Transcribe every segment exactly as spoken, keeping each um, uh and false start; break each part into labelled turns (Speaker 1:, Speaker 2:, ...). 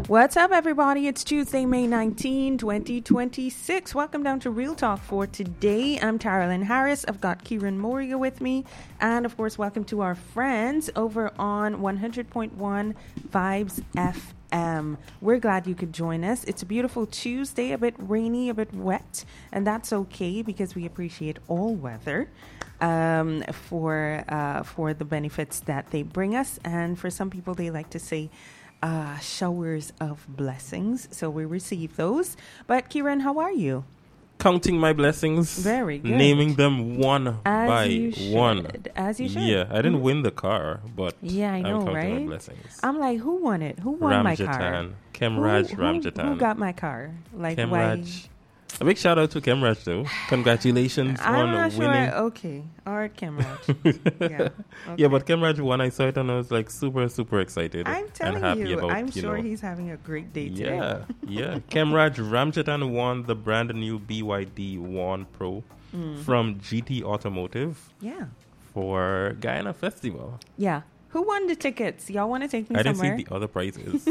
Speaker 1: What's up, everybody? It's Tuesday, May nineteenth, twenty twenty-six. Welcome down to Real Talk for today. I'm Taralyn Harris. I've got Kieran Moria with me. And, of course, welcome to our friends over on one hundred point one Vibes F M. We're glad you could join us. It's a beautiful Tuesday, a bit rainy, a bit wet, and that's okay because we appreciate all weather um, for uh, for the benefits that they bring us. And for some people, they like to say uh, showers of blessings. So we receive those. But Kieran, how are you?
Speaker 2: Counting my blessings.
Speaker 1: Very good.
Speaker 2: Naming them one
Speaker 1: As
Speaker 2: by
Speaker 1: you should.
Speaker 2: one.
Speaker 1: As you should.
Speaker 2: Yeah, I didn't
Speaker 1: Mhm.
Speaker 2: win the car, but
Speaker 1: Yeah, I know,
Speaker 2: I'm counting
Speaker 1: right?
Speaker 2: my blessings.
Speaker 1: I'm like, who won it? Who won my car?
Speaker 2: Ramjatan. Kemraj
Speaker 1: who, who,
Speaker 2: Ramjatan.
Speaker 1: who got my car? Like, why?
Speaker 2: Kemraj. A big shout out to Kemraj, though. Congratulations
Speaker 1: I'm
Speaker 2: on
Speaker 1: not sure.
Speaker 2: winning.
Speaker 1: I, okay. All right, Kemraj. yeah. Okay.
Speaker 2: Yeah, but Kemraj won. I saw it and I was like super, super excited
Speaker 1: I'm telling
Speaker 2: and happy
Speaker 1: you,
Speaker 2: about,
Speaker 1: I'm
Speaker 2: you
Speaker 1: sure
Speaker 2: know.
Speaker 1: he's having a great day today.
Speaker 2: Yeah, yeah. Kemraj Ramjatan won the brand new B Y D one Pro
Speaker 1: Mm.
Speaker 2: from G T Automotive
Speaker 1: Yeah.
Speaker 2: for Guyana Festival.
Speaker 1: Yeah. Who won the tickets? Y'all want to take me
Speaker 2: I didn't
Speaker 1: somewhere?
Speaker 2: see the other prizes.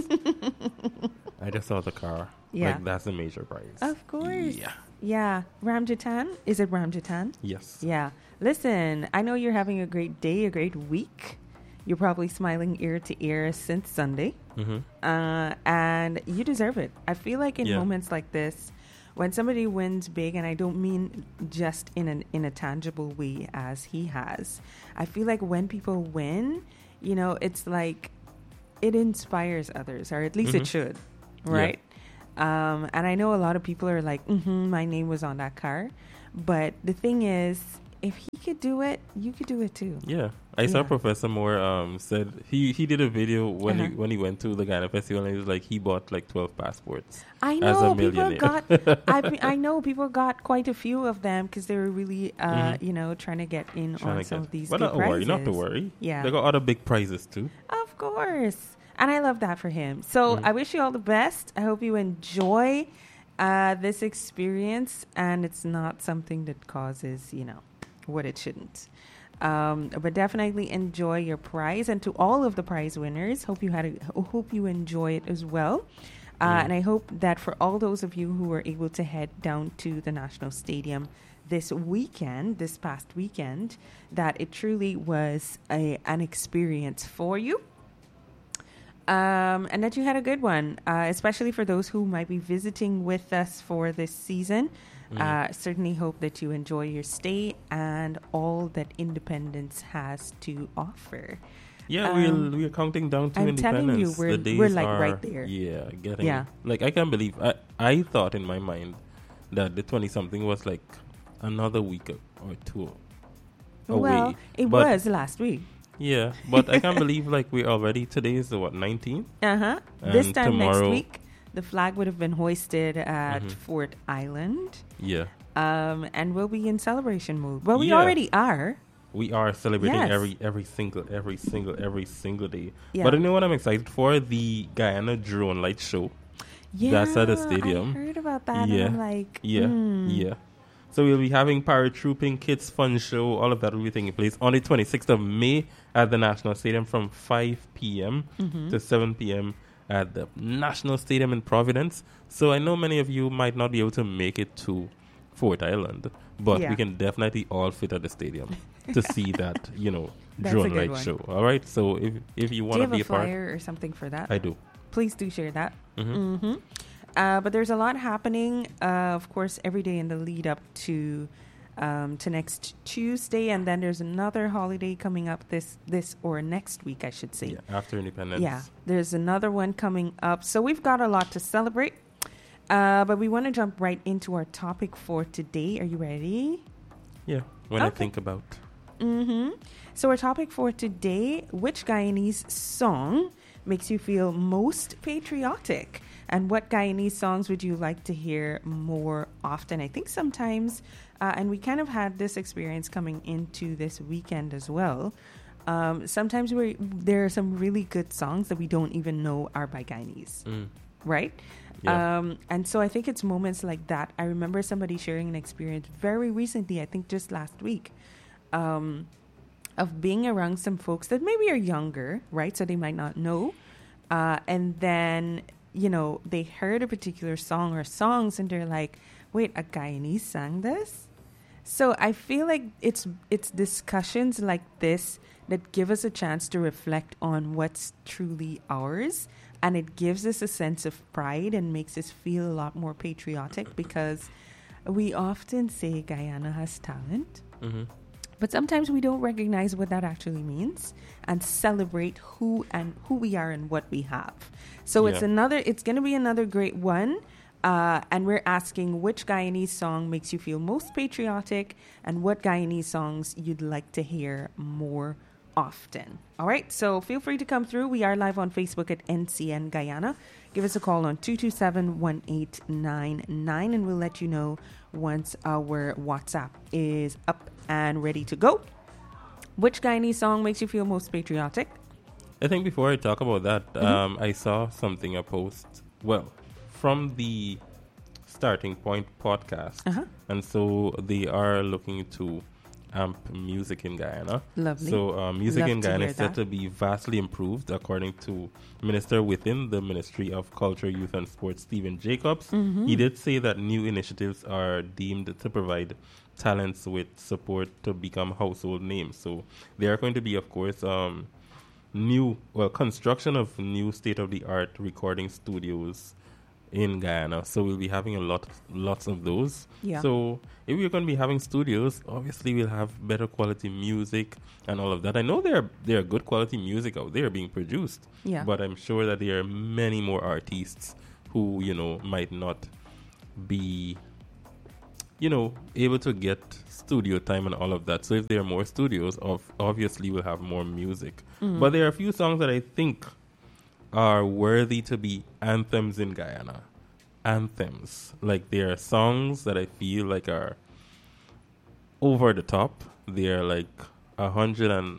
Speaker 2: I just saw the car.
Speaker 1: Yeah.
Speaker 2: Like, that's the major prize.
Speaker 1: Of course.
Speaker 2: Yeah.
Speaker 1: Yeah. Ramjatan? Is it Ramjatan?
Speaker 2: Yes.
Speaker 1: Yeah. Listen, I know you're having a great day, a great week. You're probably smiling ear to ear since Sunday.
Speaker 2: Mm-hmm.
Speaker 1: Uh, and you deserve it. I feel like in
Speaker 2: Yeah.
Speaker 1: moments like this, when somebody wins big, and I don't mean just in an in a tangible way as he has, I feel like when people win, you know, it's like it inspires others, or at least
Speaker 2: Mhm.
Speaker 1: it should, right? Um, and I know a lot of people are like, mm-hmm, my name was on that car. But the thing is, if he could do it, you could do it too.
Speaker 2: Yeah. I saw
Speaker 1: Yeah.
Speaker 2: Professor Moore um, said he, he did a video when
Speaker 1: Uh-huh.
Speaker 2: he when he went to the Guyana Festival and he was like he bought like twelve passports.
Speaker 1: I
Speaker 2: As
Speaker 1: know
Speaker 2: a
Speaker 1: people
Speaker 2: millionaire.
Speaker 1: got. I mean, I know people got quite a few of them because they were really, uh,
Speaker 2: Mhm.
Speaker 1: you know, trying to get in
Speaker 2: Trying
Speaker 1: on
Speaker 2: to
Speaker 1: some
Speaker 2: get-
Speaker 1: of these
Speaker 2: But
Speaker 1: good
Speaker 2: not to worry, not to
Speaker 1: prizes.
Speaker 2: worry.
Speaker 1: Yeah.
Speaker 2: They got other big prizes too.
Speaker 1: Of course, and I love that for him. So
Speaker 2: Mhm.
Speaker 1: I wish you all the best. I hope you enjoy uh, this experience, and it's not something that causes, you know, what it shouldn't. Um, but definitely enjoy your prize, and to all of the prize winners, hope you had a, hope you enjoy it as well. Uh,
Speaker 2: Mm.
Speaker 1: And I hope that for all those of you who were able to head down to the National Stadium this weekend, this past weekend, that it truly was a, an experience for you. Um, and that you had a good one, uh, especially for those who might be visiting with us for this season.
Speaker 2: Mm.
Speaker 1: Uh, certainly hope that you enjoy your stay and all that Independence has to offer.
Speaker 2: Yeah,
Speaker 1: Um,
Speaker 2: we're we're counting down to
Speaker 1: I'm
Speaker 2: independence.
Speaker 1: telling you, we're-
Speaker 2: the days
Speaker 1: we're, like,
Speaker 2: are,
Speaker 1: right there.
Speaker 2: Yeah, getting.
Speaker 1: Yeah.
Speaker 2: Like I can't believe I I thought in my mind that the twenty something was like another week or two away.
Speaker 1: Well, it
Speaker 2: But-
Speaker 1: was last week.
Speaker 2: Yeah, but I can't believe like we're already today is the what nineteenth.
Speaker 1: Uh huh. This
Speaker 2: And
Speaker 1: time next
Speaker 2: tomorrow-
Speaker 1: week, the flag would have been hoisted at
Speaker 2: Mhm.
Speaker 1: Fort Island,
Speaker 2: Yeah,
Speaker 1: um, and we'll be in celebration mode. Well, we
Speaker 2: Yeah.
Speaker 1: already are.
Speaker 2: we are celebrating
Speaker 1: Yes.
Speaker 2: every every single every single every single day.
Speaker 1: Yeah.
Speaker 2: But you know what I'm excited for? The Guyana Drone Light Show.
Speaker 1: Yeah,
Speaker 2: That's at the stadium.
Speaker 1: I heard about that.
Speaker 2: Yeah.
Speaker 1: And I'm like,
Speaker 2: Yeah,
Speaker 1: mm.
Speaker 2: yeah. So we'll be having paratrooping, kids fun show, all of that will be taking place on the twenty-sixth of May at the National Stadium from five p.m.
Speaker 1: Mhm.
Speaker 2: to seven p.m. at the National Stadium in Providence. So I know many of you might not be able to make it to Fort Island, but
Speaker 1: Yeah.
Speaker 2: we can definitely all fit at the stadium to see that, you know,
Speaker 1: That's a
Speaker 2: drone
Speaker 1: good
Speaker 2: light
Speaker 1: one.
Speaker 2: show. All right. So if if you
Speaker 1: Do
Speaker 2: want
Speaker 1: you
Speaker 2: to
Speaker 1: have
Speaker 2: be
Speaker 1: a
Speaker 2: a part,
Speaker 1: flyer or something for that?
Speaker 2: I do.
Speaker 1: Please do share that.
Speaker 2: hmm
Speaker 1: hmm Uh, but there's a lot happening, uh, of course, every day in the lead up to um, to next Tuesday, and then there's another holiday coming up this this or next week, I should say.
Speaker 2: Yeah, after Independence.
Speaker 1: Yeah, there's another one coming up. So we've got a lot to celebrate. Uh, but we want to jump right into our topic for today. Are you ready?
Speaker 2: Yeah. When I
Speaker 1: Okay.
Speaker 2: think about.
Speaker 1: Mm-hmm. So our topic for today, which Guyanese song makes you feel most patriotic? And what Guyanese songs would you like to hear more often? I think sometimes, uh, and we kind of had this experience coming into this weekend as well. Um, sometimes we there are some really good songs that we don't even know are by Guyanese,
Speaker 2: Mm.
Speaker 1: right?
Speaker 2: Yeah.
Speaker 1: Um, and so I think it's moments like that. I remember somebody sharing an experience very recently, I think just last week, um, of being around some folks that maybe are younger, right? So they might not know. Uh, and then you know, they heard a particular song or songs and they're like, wait, a Guyanese sang this? So I feel like it's it's discussions like this that give us a chance to reflect on what's truly ours. And it gives us a sense of pride and makes us feel a lot more patriotic, because we often say Guyana has talent.
Speaker 2: Mm-hmm.
Speaker 1: But sometimes we don't recognize what that actually means and celebrate who and who we are and what we have. So
Speaker 2: Yeah.
Speaker 1: it's another, it's going to be another great one. Uh, and we're asking which Guyanese song makes you feel most patriotic and what Guyanese songs you'd like to hear more often. All right. So feel free to come through. We are live on Facebook at N C N Guyana. Give us a call on two two seven, one eight nine nine and we'll let you know once our WhatsApp is up and ready to go. Which Guyanese song makes you feel most patriotic?
Speaker 2: I think before I talk about that,
Speaker 1: Mm-hmm.
Speaker 2: um, I saw something, a post, well, from the Starting Point podcast.
Speaker 1: Uh-huh.
Speaker 2: And so they are looking to amp music in Guyana.
Speaker 1: Lovely.
Speaker 2: So uh, music
Speaker 1: Love
Speaker 2: in
Speaker 1: to
Speaker 2: Guyana
Speaker 1: hear
Speaker 2: is said
Speaker 1: that.
Speaker 2: to be vastly improved, according to Minister within the Ministry of Culture, Youth and Sports, Stephen Jacobs.
Speaker 1: Mm-hmm.
Speaker 2: He did say that new initiatives are deemed to provide talents with support to become household names. So there are going to be, of course, um, new, well, construction of new state-of-the-art recording studios in Guyana. So we'll be having a lot, lots of those.
Speaker 1: Yeah.
Speaker 2: So if we're going to be having studios, obviously we'll have better quality music and all of that. I know there there are good quality music out there being produced.
Speaker 1: Yeah.
Speaker 2: But I'm sure that there are many more artists who, you know, might not be, you know, able to get studio time and all of that. So if there are more studios, of obviously we'll have more music.
Speaker 1: Mm.
Speaker 2: But there are a few songs that I think are worthy to be anthems in Guyana. Anthems. Like, there are songs that I feel like are over the top. They are like a hundred and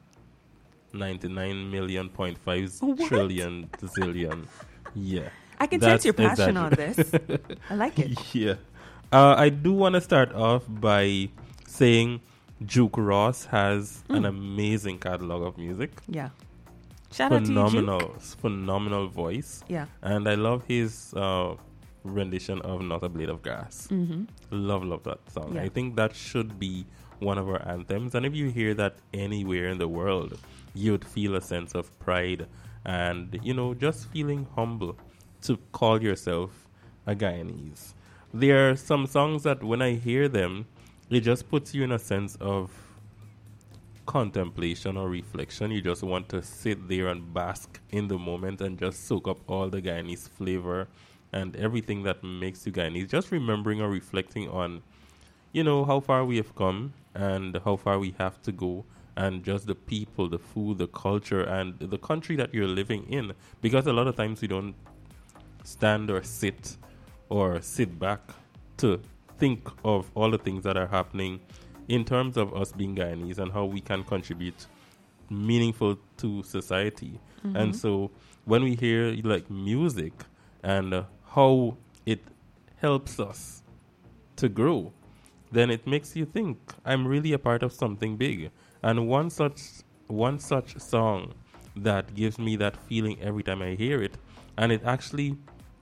Speaker 2: ninety-nine million point five
Speaker 1: What?
Speaker 2: trillion zillion. Yeah.
Speaker 1: I can
Speaker 2: That's
Speaker 1: sense your passion on this.
Speaker 2: exagger-
Speaker 1: I like it.
Speaker 2: Yeah. Uh, I do want to start off by saying Juke Ross has an
Speaker 1: Mm.
Speaker 2: amazing catalog of music.
Speaker 1: Yeah. Shout out to you,
Speaker 2: Phenomenal,
Speaker 1: Juke.
Speaker 2: phenomenal voice.
Speaker 1: Yeah.
Speaker 2: And I love his uh, rendition of Not a Blade of Grass.
Speaker 1: Mm-hmm.
Speaker 2: Love, love that song.
Speaker 1: Yeah.
Speaker 2: I think that should be one of our anthems. And if you hear that anywhere in the world, you'd feel a sense of pride and, you know, just feeling humble to call yourself a Guyanese. There are some songs that when I hear them, it just puts you in a sense of contemplation or reflection. You just want to sit there and bask in the moment and just soak up all the Guyanese flavor and everything that makes you Guyanese. Just remembering or reflecting on, you know, how far we have come and how far we have to go, and just the people, the food, the culture, and the country that you're living in. Because a lot of times we don't stand or sit or sit back to think of all the things that are happening in terms of us being Guyanese and how we can contribute meaningful to society.
Speaker 1: Mm-hmm.
Speaker 2: And so when we hear like music and uh, how it helps us to grow, then it makes you think, I'm really a part of something big. And one such one such song that gives me that feeling every time I hear it, and it actually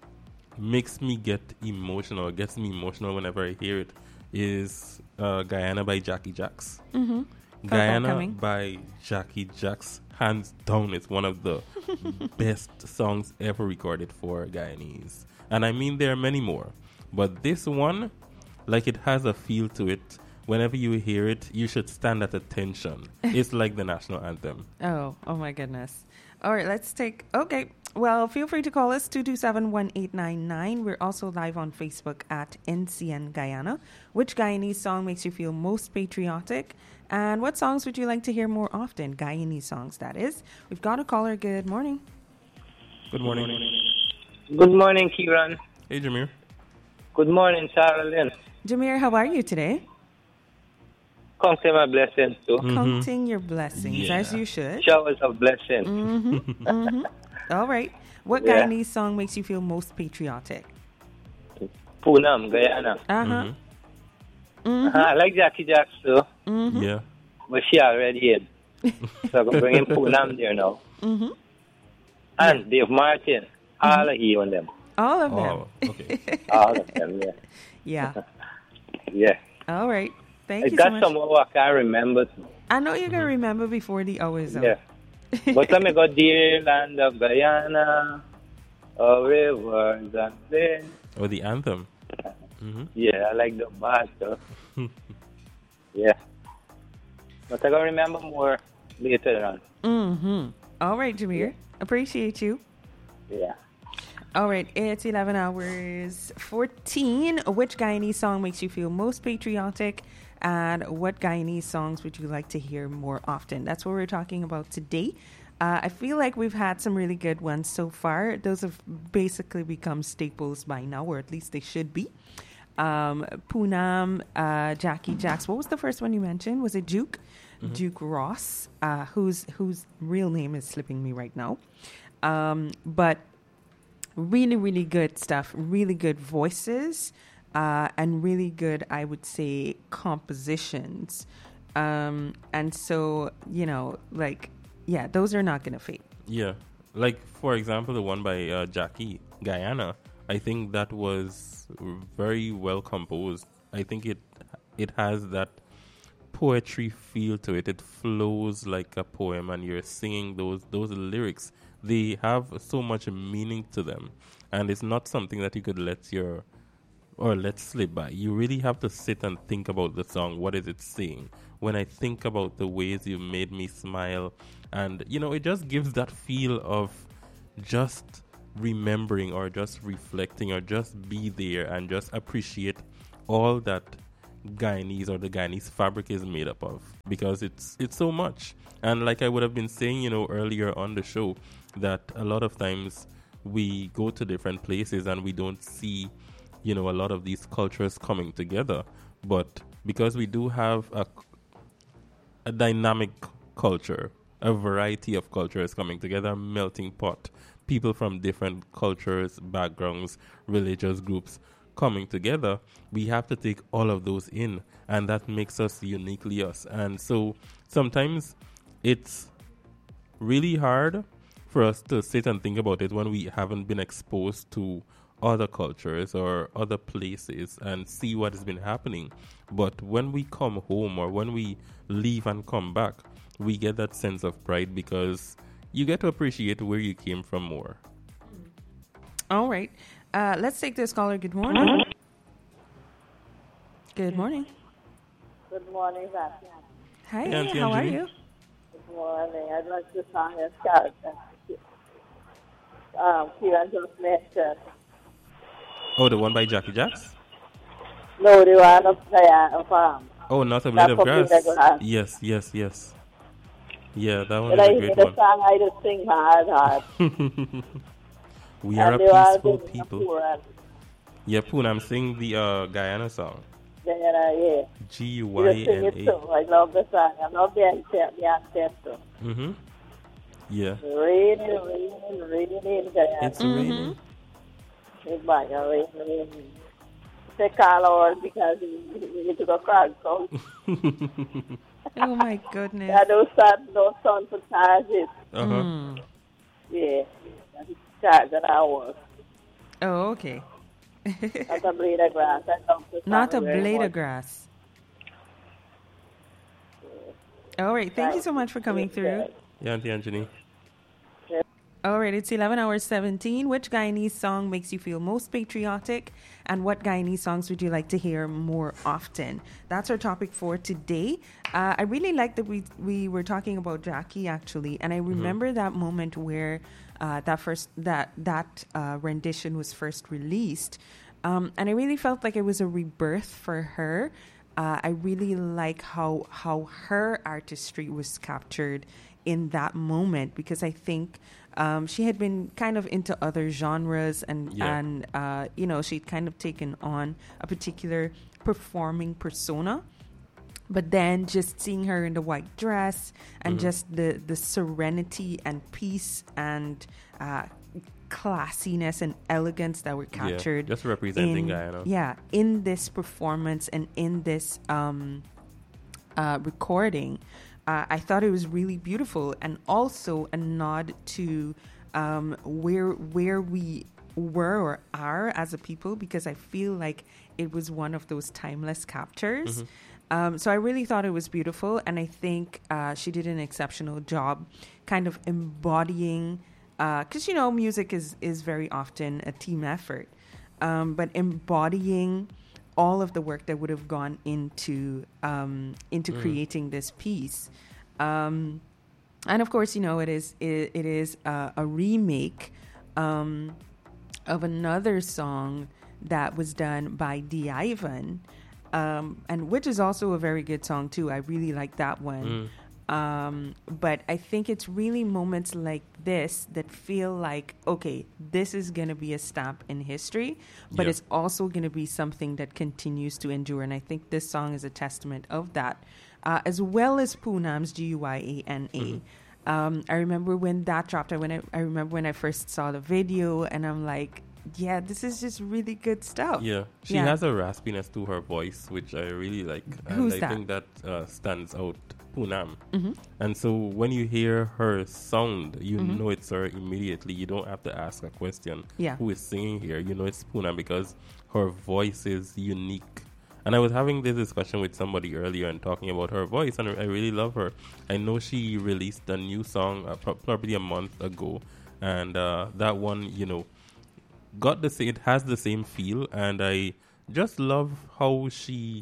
Speaker 2: makes me get emotional, gets me emotional whenever I hear it, is uh, Guyana by Jackie Jacks.
Speaker 1: Mm-hmm.
Speaker 2: Guyana
Speaker 1: Coming.
Speaker 2: by Jackie Jacks, hands down, it's one of the best songs ever recorded for Guyanese. And I mean, there are many more. But this one, like, it has a feel to it. Whenever you hear it, you should stand at attention. It's like the national anthem.
Speaker 1: Oh, oh my goodness. All right, let's take, okay. Well, feel free to call us, two two seven, one eight nine nine. We're also live on Facebook at N C N Guyana. Which Guyanese song makes you feel most patriotic? And what songs would you like to hear more often? Guyanese songs, that is. We've got a caller. Good morning.
Speaker 2: Good morning.
Speaker 3: Good morning, Kieran.
Speaker 2: Hey, Jameer.
Speaker 3: Good morning, Sarah Lynn.
Speaker 1: Jameer, how are you today?
Speaker 3: Counting my blessings too.
Speaker 2: Mhm.
Speaker 1: Counting your blessings,
Speaker 2: Yeah.
Speaker 1: as you should.
Speaker 3: Showers of blessings.
Speaker 1: Mm-hmm. Mm-hmm. All right. What
Speaker 3: Yeah.
Speaker 1: Guyanese song makes you feel most patriotic?
Speaker 3: Punam, Guyana.
Speaker 1: Uh-huh.
Speaker 2: Mhm.
Speaker 1: Mm-hmm.
Speaker 3: I like Jackie Jacks too,
Speaker 1: Mm-hmm.
Speaker 2: Yeah.
Speaker 3: but she already in. So I'm bringing Punam there now.
Speaker 1: Mm-hmm.
Speaker 3: And Dave Martin. All of you and them.
Speaker 1: All of them.
Speaker 2: Oh, okay.
Speaker 3: All of them, yeah.
Speaker 1: Yeah.
Speaker 3: Yeah.
Speaker 1: All right. Thank
Speaker 3: I
Speaker 1: you so
Speaker 3: got
Speaker 1: much.
Speaker 3: some more I can remember.
Speaker 1: I know you're going to remember before the hour is up.
Speaker 3: Yeah. But let me go, dear land of Guyana, oh, rivers and plains.
Speaker 2: Oh, the anthem. Mm-hmm.
Speaker 3: Yeah, I like the battle. Yeah. But I gotta remember more later on.
Speaker 1: Mm-hmm. All right, Jameer. Appreciate you.
Speaker 3: Yeah.
Speaker 1: All right, it's eleven hours fourteen. Which Guyanese song makes you feel most patriotic? And what Guyanese songs would you like to hear more often? That's what we're talking about today. Uh, I feel like we've had some really good ones so far. Those have basically become staples by now, or at least they should be. Um, Poonam, uh, Jackie Jacks. What was the first one you mentioned? Was it Duke? Mm-hmm. Duke Ross, uh, whose whose real name is slipping me right now. Um, but really, really good stuff. Really good voices. Uh, and really good, I would say, compositions. Um, and so, you know, like, yeah, those are not going to fade.
Speaker 2: Yeah. Like, for example, the one by uh, Jackie, Guyana, I think that was very well composed. I think it it has that poetry feel to it. It flows like a poem, and you're singing those those lyrics. They have so much meaning to them. And it's not something that you could let your... or let slip by. You really have to sit and think about the song. What is it saying? When I think about the ways you made me smile, and you know, it just gives that feel of just remembering or just reflecting or just be there and just appreciate all that Guyanese or the Guyanese fabric is made up of, because it's it's so much. And like I would have been saying, you know, earlier on the show, that a lot of times we go to different places and we don't see, you know, a lot of these cultures coming together. But because we do have a, a dynamic culture, a variety of cultures coming together, melting pot, people from different cultures, backgrounds, religious groups coming together, we have to take all of those in, and that makes us uniquely us. And so sometimes it's really hard for us to sit and think about it when we haven't been exposed to other cultures or other places and see what has been happening. But when we come home or when we leave and come back, we get that sense of pride because you get to appreciate where you came from more.
Speaker 1: All right. Uh, let's take this caller. Good morning. Good morning.
Speaker 4: Good morning, Auntie.
Speaker 1: Hi,
Speaker 2: Hey, Auntie
Speaker 1: how are
Speaker 2: Anjali.
Speaker 1: you?
Speaker 4: Good morning. I'd like to song a character. Um, Kieran just mentioned.
Speaker 2: Oh, the one by Jackie Jacks?
Speaker 4: No, the one of Guyana farm.
Speaker 2: Oh, Not a Blade
Speaker 4: That's
Speaker 2: of
Speaker 4: what
Speaker 2: Grass.
Speaker 4: Blade of Grass.
Speaker 2: Yes, yes, yes. Yeah, that one
Speaker 4: When
Speaker 2: is
Speaker 4: I
Speaker 2: a
Speaker 4: hear
Speaker 2: great
Speaker 4: the
Speaker 2: one.
Speaker 4: song, I just sing hard, hard.
Speaker 2: We are
Speaker 4: And
Speaker 2: a
Speaker 4: they all
Speaker 2: peaceful
Speaker 4: sing
Speaker 2: people.
Speaker 4: poor and
Speaker 2: Yeah, Poon, I'm singing the uh, Guyana song.
Speaker 4: Guyana, yeah.
Speaker 2: G U
Speaker 4: You
Speaker 2: Y
Speaker 4: just sing
Speaker 2: N
Speaker 4: it
Speaker 2: A.
Speaker 4: too. I love the song. I love the anthem, the anthem too.
Speaker 2: Mm-hmm. Yeah.
Speaker 4: Raining, raining, raining in Guyana.
Speaker 2: It's raining.
Speaker 4: It's back, raining, raining. They call out because we need to go crack, so.
Speaker 1: Oh, my goodness.
Speaker 4: Yeah, those sun, those sun for charges.
Speaker 2: Uh-huh.
Speaker 1: Mm.
Speaker 4: Yeah, that's charge that I work.
Speaker 1: Oh, okay.
Speaker 4: Not a blade of grass. I love the
Speaker 1: Not a
Speaker 4: song very
Speaker 1: blade of
Speaker 4: much.
Speaker 1: grass. All right. Thank you so much for coming through.
Speaker 2: Yeah, Auntie Anthony.
Speaker 1: All right, it's eleven hours seventeen. Which Guyanese song makes you feel most patriotic? And what Guyanese songs would you like to hear more often? That's our topic for today. Uh, I really like that we we were talking about Jackie, actually. And I remember mm-hmm. that moment where uh, that first that that uh, rendition was first released. Um, and I really felt like it was a rebirth for her. Uh, I really like how how her artistry was captured in that moment, because I think um, she had been kind of into other genres and,
Speaker 2: Yeah.
Speaker 1: and uh, you know, she'd kind of taken on a particular performing persona. But then just seeing her in the white dress and
Speaker 2: Mhm.
Speaker 1: just the, the serenity and peace and uh, classiness and elegance that were captured.
Speaker 2: Yeah, just representing
Speaker 1: in,
Speaker 2: Guyana.
Speaker 1: Yeah, in this performance and in this um, uh, recording. Uh, I thought it was really beautiful, and also a nod to um, where where we were or are as a people, because I feel like it was one of those timeless captures.
Speaker 2: Mm-hmm.
Speaker 1: Um, so I really thought it was beautiful, and I think uh, she did an exceptional job kind of embodying, because, you know, music is, is very often a team effort, um, but embodying all of the work that would have gone into um, into mm. creating this piece. Um, and of course, you know, it is it, it is uh, a remake um, of another song that was done by D. Ivan, um, and which is also a very good song too. I really like that one. Mm. Um, but I think it's really moments like this that feel like, okay, this is going to be a stamp in history, but yeah. it's also going to be something that continues to endure. And I think this song is a testament of that, uh, as well as Poonam's G U I A N A. Mm-hmm. Um, I remember when that dropped, I, when I, I remember when I first saw the video, and I'm like, yeah, this is just really good stuff.
Speaker 2: Yeah, she
Speaker 1: yeah.
Speaker 2: has a raspiness to her voice, which I really like.
Speaker 1: Who's
Speaker 2: and I
Speaker 1: that?
Speaker 2: think that uh, stands out, Poonam.
Speaker 1: Mm-hmm.
Speaker 2: And so when you hear her sound, you
Speaker 1: mm-hmm.
Speaker 2: know it's her immediately. You don't have to ask a question.
Speaker 1: Yeah.
Speaker 2: Who is singing here? You know it's Poonam because her voice is unique. And I was having this discussion with somebody earlier and talking about her voice, and I really love her. I know she released a new song uh, pro- probably a month ago, and uh, that one, you know, got the same, it has the same feel, and I just love how she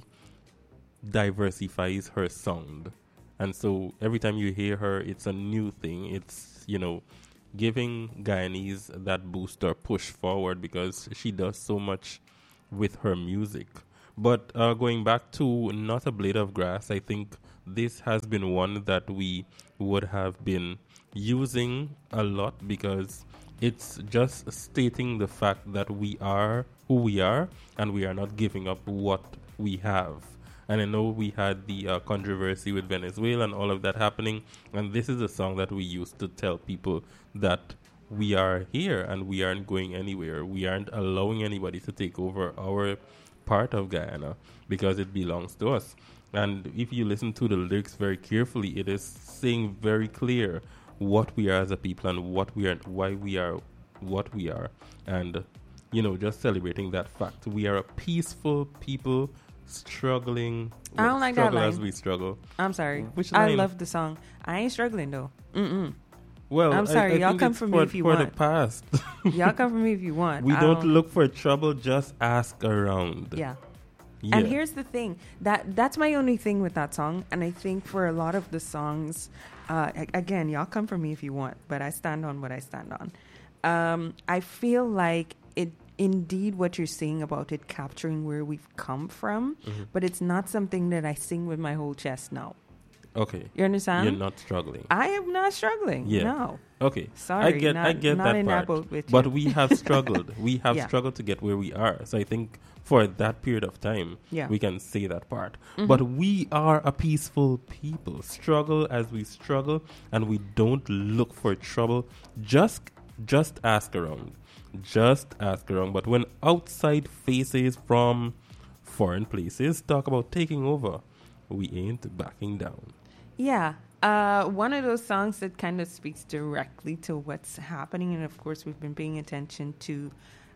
Speaker 2: diversifies her sound. And so every time you hear her, it's a new thing. It's, you know, giving Guyanese that boost or push forward because she does so much with her music. But uh, going back to Not a Blade of Grass, I think this has been one that we would have been using a lot because it's just stating the fact that we are who we are and we are not giving up what we have. And I know we had the uh, controversy with Venezuela and all of that happening, and this is a song that we used to tell people that we are here and we aren't going anywhere. We aren't allowing anybody to take over our part of Guyana because it belongs to us. And if you listen to the lyrics very carefully, it is saying very clear what we are as a people and what we are, why we are what we are. And, you know, just celebrating that fact. We are a peaceful people struggling.
Speaker 1: I don't like that
Speaker 2: struggle
Speaker 1: line.
Speaker 2: as we struggle.
Speaker 1: I'm sorry.
Speaker 2: Which
Speaker 1: I
Speaker 2: line?
Speaker 1: love the song. I ain't struggling though. Mm-mm.
Speaker 2: Well,
Speaker 1: I'm sorry.
Speaker 2: I, I
Speaker 1: Y'all
Speaker 2: think
Speaker 1: come
Speaker 2: it's
Speaker 1: for
Speaker 2: for
Speaker 1: me if you
Speaker 2: for
Speaker 1: want.
Speaker 2: the past.
Speaker 1: Y'all come for me if you want.
Speaker 2: We
Speaker 1: I
Speaker 2: don't look for trouble, just ask around.
Speaker 1: Yeah.
Speaker 2: Yeah.
Speaker 1: And here's the thing, that that's my only thing with that song. And I think for a lot of the songs, uh, again, y'all come for me if you want, but I stand on what I stand on. Um, I feel like it, indeed, what you're saying about it capturing where we've come from,
Speaker 2: mm-hmm.
Speaker 1: but it's not something that I sing with my whole chest now.
Speaker 2: Okay.
Speaker 1: You understand?
Speaker 2: You're not struggling.
Speaker 1: I am not struggling.
Speaker 2: Yeah.
Speaker 1: No.
Speaker 2: Okay.
Speaker 1: Sorry.
Speaker 2: I get
Speaker 1: not,
Speaker 2: I get
Speaker 1: not
Speaker 2: that
Speaker 1: in
Speaker 2: part.
Speaker 1: That boat with
Speaker 2: but
Speaker 1: you.
Speaker 2: we have struggled. We have
Speaker 1: Yeah.
Speaker 2: struggled to get where we are. So I think for that period of time,
Speaker 1: Yeah.
Speaker 2: we can say that part.
Speaker 1: Mm-hmm.
Speaker 2: But we are a peaceful people. Struggle as we struggle, and we don't look for trouble. Just just ask around. Just ask around. But when outside faces from foreign places talk about taking over, we ain't backing down.
Speaker 1: Yeah. Uh, one of those songs that kind of speaks directly to what's happening. And of course, we've been paying attention to,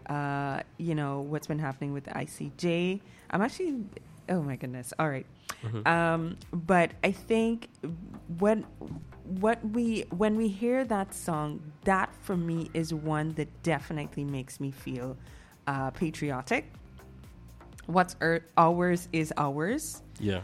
Speaker 1: uh, you know, what's been happening with the I C J. I'm actually, oh my goodness. All right.
Speaker 2: Mm-hmm.
Speaker 1: Um, but I think when, what we, when we hear that song, that for me is one that definitely makes me feel uh, patriotic. What's er- ours is ours.
Speaker 2: Yeah.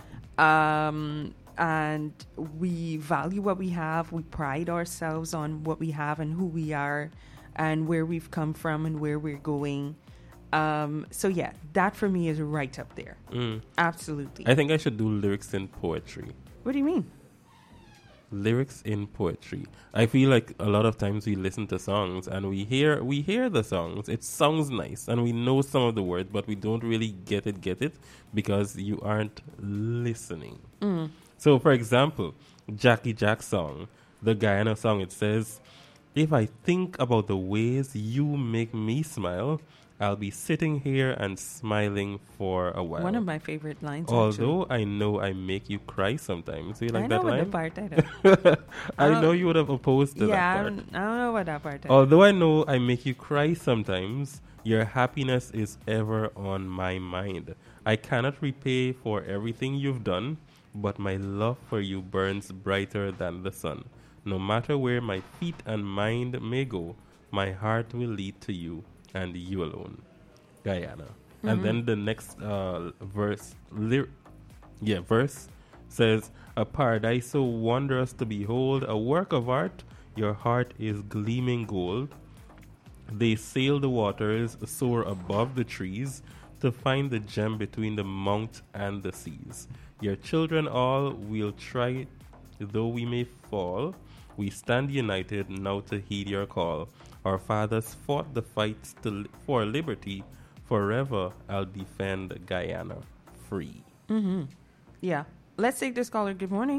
Speaker 1: Um, and we value what we have. We pride ourselves on what we have and who we are and where we've come from and where we're going. Um, so yeah, that for me is right up there.
Speaker 2: Mm.
Speaker 1: Absolutely.
Speaker 2: I think I should do lyrics in poetry.
Speaker 1: What do you mean?
Speaker 2: Lyrics in poetry. I feel like a lot of times we listen to songs and we hear we hear the songs. It sounds nice and we know some of the words, but we don't really get it, get it because you aren't listening.
Speaker 1: Mm.
Speaker 2: So, for example, Jackie Jack's song, the Guyana song, it says, If I think about the ways you make me smile, I'll be sitting here and smiling for a while.
Speaker 1: One of my favorite lines.
Speaker 2: Although
Speaker 1: actually.
Speaker 2: I know I make you cry sometimes. Do you like
Speaker 1: I
Speaker 2: that
Speaker 1: know what
Speaker 2: line?
Speaker 1: the part I don't.
Speaker 2: I
Speaker 1: Uh,
Speaker 2: know you would have opposed to
Speaker 1: yeah,
Speaker 2: that
Speaker 1: I
Speaker 2: part.
Speaker 1: don't, I don't know what that part is.
Speaker 2: Although I know I make you cry sometimes, your happiness is ever on my mind. I cannot repay for everything you've done, but my love for you burns brighter than the sun. No matter where my feet and mind may go, my heart will lead to you and you alone. Guyana. Mm-hmm. And then the next uh, verse, ly- yeah, verse says, a paradise so wondrous to behold, a work of art, your heart is gleaming gold. They sail the waters, soar above the trees, to find the gem between the mount and the seas. Your children all will try, though we may fall. We stand united now to heed your call. Our fathers fought the fights to li- for liberty. Forever I'll defend Guyana free.
Speaker 1: Mm-hmm. Yeah. Let's take this caller. Good morning.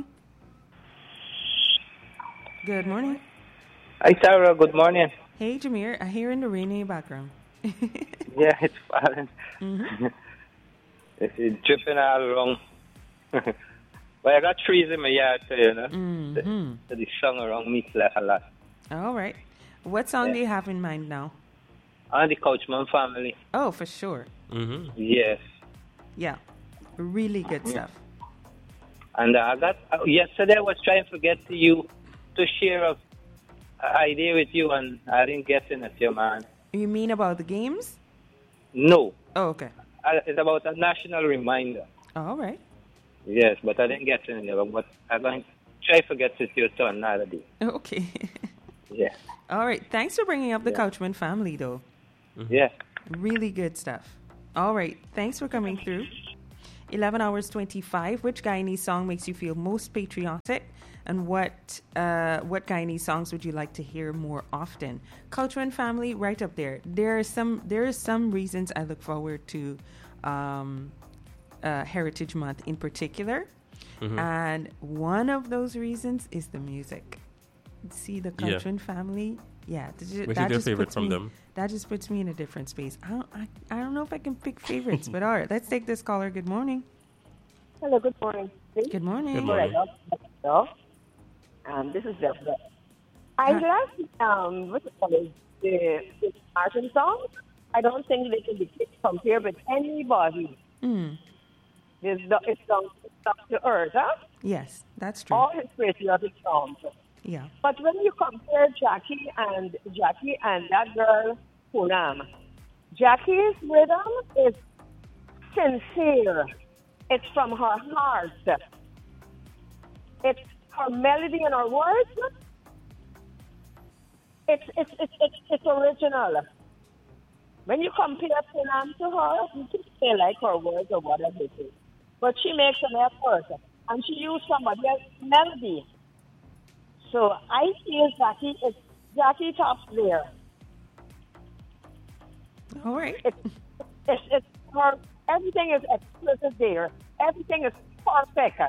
Speaker 1: Good morning.
Speaker 3: Hi, Tara. Good morning.
Speaker 1: Hey, Jameer. I hear in the rain in your background.
Speaker 3: Yeah, it's falling.
Speaker 1: Mm-hmm.
Speaker 3: It's, it's dripping all around. But I got trees in my yard, too, you know.
Speaker 1: Mm-hmm.
Speaker 3: So the sun around me like a lot.
Speaker 1: All right. What song
Speaker 3: Yeah.
Speaker 1: do you have in mind now?
Speaker 3: And the Couchman family.
Speaker 1: Oh, for sure.
Speaker 2: Mm-hmm.
Speaker 3: Yes.
Speaker 1: Yeah. Really good stuff.
Speaker 3: And uh, I got, uh, yesterday I was trying to get to you to share a, a idea with you, and I didn't get in it, your man.
Speaker 1: You mean about the games?
Speaker 3: No.
Speaker 1: Oh, okay.
Speaker 3: Uh, it's about a national reminder.
Speaker 1: All right.
Speaker 3: Yes, but I didn't get in there. But I'm going to try to get to your turn another day.
Speaker 1: Okay.
Speaker 3: Yeah.
Speaker 1: All right. Thanks for bringing up the
Speaker 3: Yeah.
Speaker 1: Couchman family, though.
Speaker 3: Yeah.
Speaker 1: Really good stuff. All right. Thanks for coming through. eleven hours twenty-five. Which Guyanese song makes you feel most patriotic? And what uh, what Guyanese songs would you like to hear more often? Couchman family, right up there. There are some there are some reasons I look forward to um, uh, Heritage Month in particular. Mm-hmm. And one of those reasons is the music. See the Couchman yeah. family? Yeah. Th-
Speaker 2: Which
Speaker 1: that
Speaker 2: is your
Speaker 1: just
Speaker 2: favorite
Speaker 1: puts
Speaker 2: from
Speaker 1: me,
Speaker 2: them?
Speaker 1: That just puts me in a different space. I don't, I, I don't know if I can pick favorites, but all right. Let's take this caller. Good morning.
Speaker 4: Hello, good morning.
Speaker 1: Good morning.
Speaker 2: Good morning.
Speaker 4: Hello. Um, this is Deborah. I like um, what you call it, the, the Martin song. I don't think they can be compared with anybody.
Speaker 1: Mm.
Speaker 4: It's, it's down to earth, huh?
Speaker 1: Yes, that's true.
Speaker 4: All his patriotic songs.
Speaker 1: Yeah.
Speaker 4: But when you compare Jackie and Jackie and that girl, Poonam, Jackie's rhythm is sincere. It's from her heart. It's her melody and her words. It's it's it's it's, it's original. When you compare Poonam to her, you can say like her words or whatever it is. But she makes an effort, and she used somebody else's melody. So I feel Jackie is Jackie tops there.
Speaker 1: All right.
Speaker 4: It's, it's, it's her, everything is explicit there. Everything is perfect.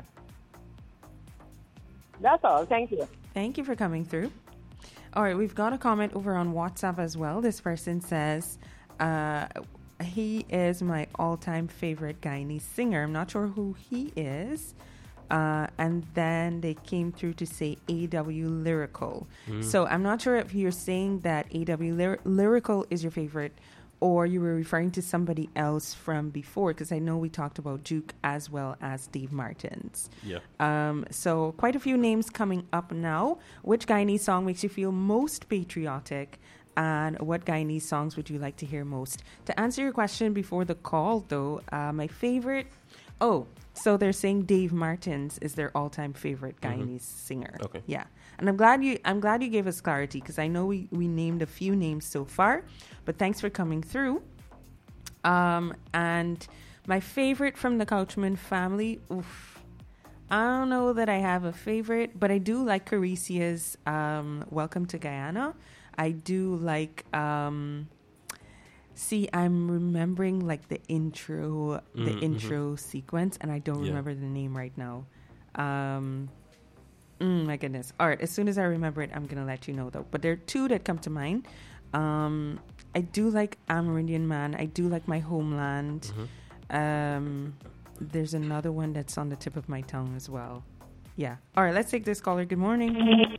Speaker 4: That's all. Thank you.
Speaker 1: Thank you for coming through. All right, we've got a comment over on WhatsApp as well. This person says, uh, he is my all-time favorite Guyanese singer. I'm not sure who he is. Uh, and then they came through to say A W Lyrical. Mm. So I'm not sure if you're saying that A W Lyr- Lyrical is your favorite, or you were referring to somebody else from before, because I know we talked about Duke as well as Dave Martins.
Speaker 2: Yeah.
Speaker 1: Um, so quite a few names coming up now. Which Guyanese song makes you feel most patriotic? And what Guyanese songs would you like to hear most? To answer your question before the call, though, uh, my favorite... Oh, so they're saying Dave Martins is their all-time favorite Guyanese mm-hmm. singer.
Speaker 2: Okay.
Speaker 1: Yeah. And I'm glad you I'm glad you gave us clarity, because I know we, we named a few names so far, but thanks for coming through. Um, and my favorite from the Couchman family, oof, I don't know that I have a favorite, but I do like Caricia's um, Welcome to Guyana. I do like... Um, See, I'm remembering like the intro, the mm-hmm. intro sequence, and I don't yeah. remember the name right now. Um, Mm, my goodness. All right. As soon as I remember it, I'm going to let you know, though. But there are two that come to mind. Um, I do like Amerindian Man. I do like My Homeland.
Speaker 2: Mm-hmm.
Speaker 1: Um, there's another one that's on the tip of my tongue as well. Yeah. All right. Let's take this caller. Good morning.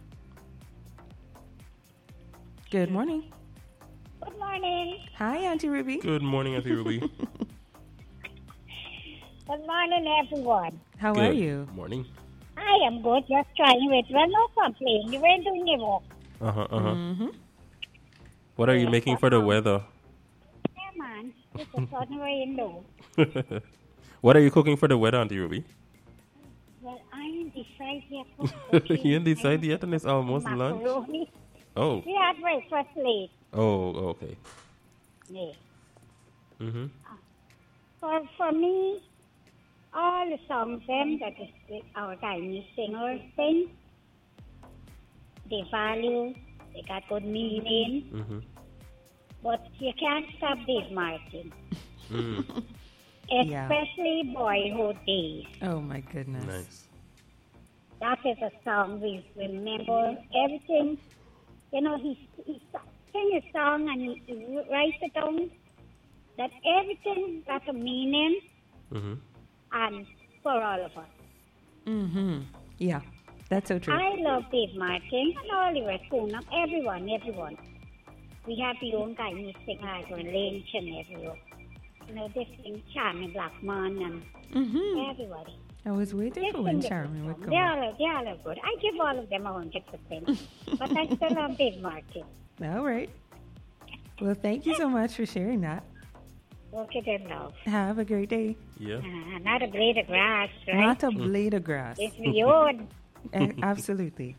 Speaker 1: Good morning.
Speaker 5: Good morning.
Speaker 1: Hi, Auntie Ruby.
Speaker 2: Good morning, Auntie Ruby.
Speaker 5: Good morning, everyone.
Speaker 1: How
Speaker 2: Good
Speaker 1: are you?
Speaker 2: morning.
Speaker 5: I am good. Just trying with well, no complaint. You ain't doing your work.
Speaker 2: Uh huh. Uh huh.
Speaker 1: Mm-hmm.
Speaker 2: What are you making for the weather?
Speaker 5: Yeah, man. It's a sudden rain, though.
Speaker 2: What are you cooking for the weather, Auntie Ruby?
Speaker 5: Well, I ain't decided yet.
Speaker 2: You didn't decide yet, and it's almost lunch.
Speaker 5: Macaroni.
Speaker 2: Oh.
Speaker 5: We had breakfast late.
Speaker 2: Oh. Okay.
Speaker 5: Yeah.
Speaker 2: Mm-hmm.
Speaker 5: For, for me, all the songs them that is the- our Chinese singers sing, they value, they got good meaning,
Speaker 2: Mm-hmm.
Speaker 5: but you can't stop Dave Martin.
Speaker 2: Mm.
Speaker 1: Yeah.
Speaker 5: Especially Boyhood Days.
Speaker 1: Oh, my goodness.
Speaker 2: Nice.
Speaker 5: That is a song we remember everything. You know, he, he sing a song and he, he writes it down. That everything got a meaning
Speaker 2: Mm-hmm.
Speaker 5: and for all of us.
Speaker 1: Mm-hmm. Yeah. That's so true.
Speaker 5: I love Dave Martin and Oliver Coonham, everyone, everyone. We have the own Chinese singers and Lynch and everyone. You know, this thing, Charming Blackman and
Speaker 1: Mm-hmm.
Speaker 5: everybody.
Speaker 1: I was waiting
Speaker 5: They
Speaker 1: for when
Speaker 5: sing
Speaker 1: Charmin would
Speaker 5: different
Speaker 1: come
Speaker 5: songs.
Speaker 1: on.
Speaker 5: They all, they all are good. I give all of them a hundred percent. But I still love Dave Martin.
Speaker 1: All right. Well, thank you so much for sharing that.
Speaker 5: Okay, then, love.
Speaker 1: Have a great day.
Speaker 2: Yeah.
Speaker 5: Uh, not a blade of grass, right?
Speaker 1: Not a blade of grass.
Speaker 5: It's my own.
Speaker 1: Eh, Absolutely.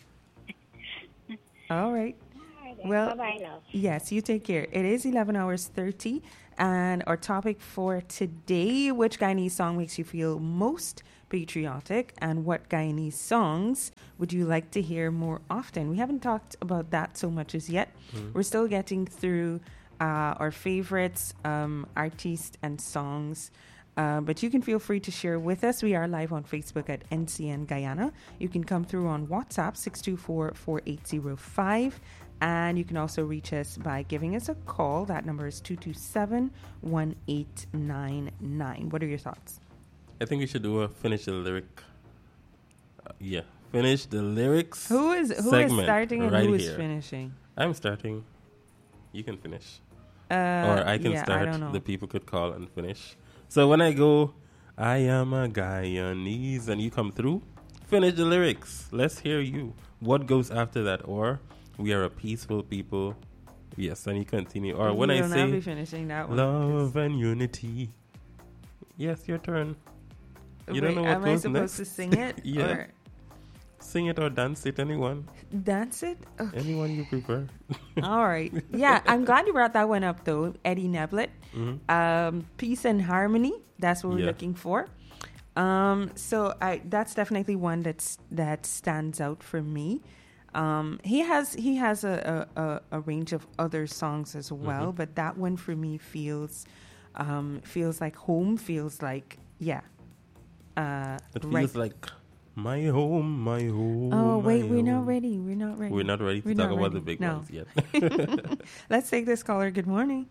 Speaker 1: All right. Well,
Speaker 5: Bye-bye, love.
Speaker 1: yes, you take care. It is eleven hours thirty, and our topic for today, which Guyanese song makes you feel most patriotic, and what Guyanese songs would you like to hear more often? We haven't talked about that so much as yet. We're still getting through uh, our favorites, um, artists, and songs. Uh, but you can feel free to share with us. We are live on Facebook at N C N Guyana. You can come through on WhatsApp, six two four, four eight zero five. And you can also reach us by giving us a call. That number is two two seven, one eight nine nine. What are your thoughts?
Speaker 2: I think we should do a finish the lyric. Uh, yeah. Finish the lyrics.
Speaker 1: Who is who is
Speaker 2: segment
Speaker 1: starting and
Speaker 2: right
Speaker 1: who is
Speaker 2: here.
Speaker 1: finishing?
Speaker 2: I'm starting. You can finish.
Speaker 1: Uh,
Speaker 2: Or I can
Speaker 1: yeah,
Speaker 2: start.
Speaker 1: I don't know.
Speaker 2: The people could call and finish. So when I go, I am a Guyanese, and you come through, finish the lyrics. Let's hear you. What goes after that? Or we are a peaceful people. Yes, and you continue. Or when
Speaker 1: you
Speaker 2: I
Speaker 1: will not be
Speaker 2: say
Speaker 1: finishing that one.
Speaker 2: love and unity. Yes, your turn. You
Speaker 1: Wait,
Speaker 2: don't know what
Speaker 1: am I
Speaker 2: goes
Speaker 1: supposed
Speaker 2: next?
Speaker 1: to sing it?
Speaker 2: Yeah.
Speaker 1: Or
Speaker 2: Sing it or dance it, anyone.
Speaker 1: dance it? Okay.
Speaker 2: Anyone you prefer.
Speaker 1: All right. Yeah, I'm glad you brought that one up, though. Eddie Neblett.
Speaker 2: Mhm.
Speaker 1: Um, Peace and Harmony. That's what we're
Speaker 2: Yeah.
Speaker 1: looking for. Um, so I that's definitely one that's that stands out for me. Um, he has he has a, a, a, a range of other songs as well,
Speaker 2: Mhm.
Speaker 1: but that one for me feels um, feels like home. Feels like yeah. Uh,
Speaker 2: It
Speaker 1: right.
Speaker 2: feels like my home, my home.
Speaker 1: Oh wait,
Speaker 2: my
Speaker 1: we're not
Speaker 2: home.
Speaker 1: ready. We're not ready.
Speaker 2: We're not ready to
Speaker 1: We're
Speaker 2: talk
Speaker 1: not
Speaker 2: about
Speaker 1: ready.
Speaker 2: the big
Speaker 1: No.
Speaker 2: ones yet.
Speaker 1: Let's take this caller. Good morning.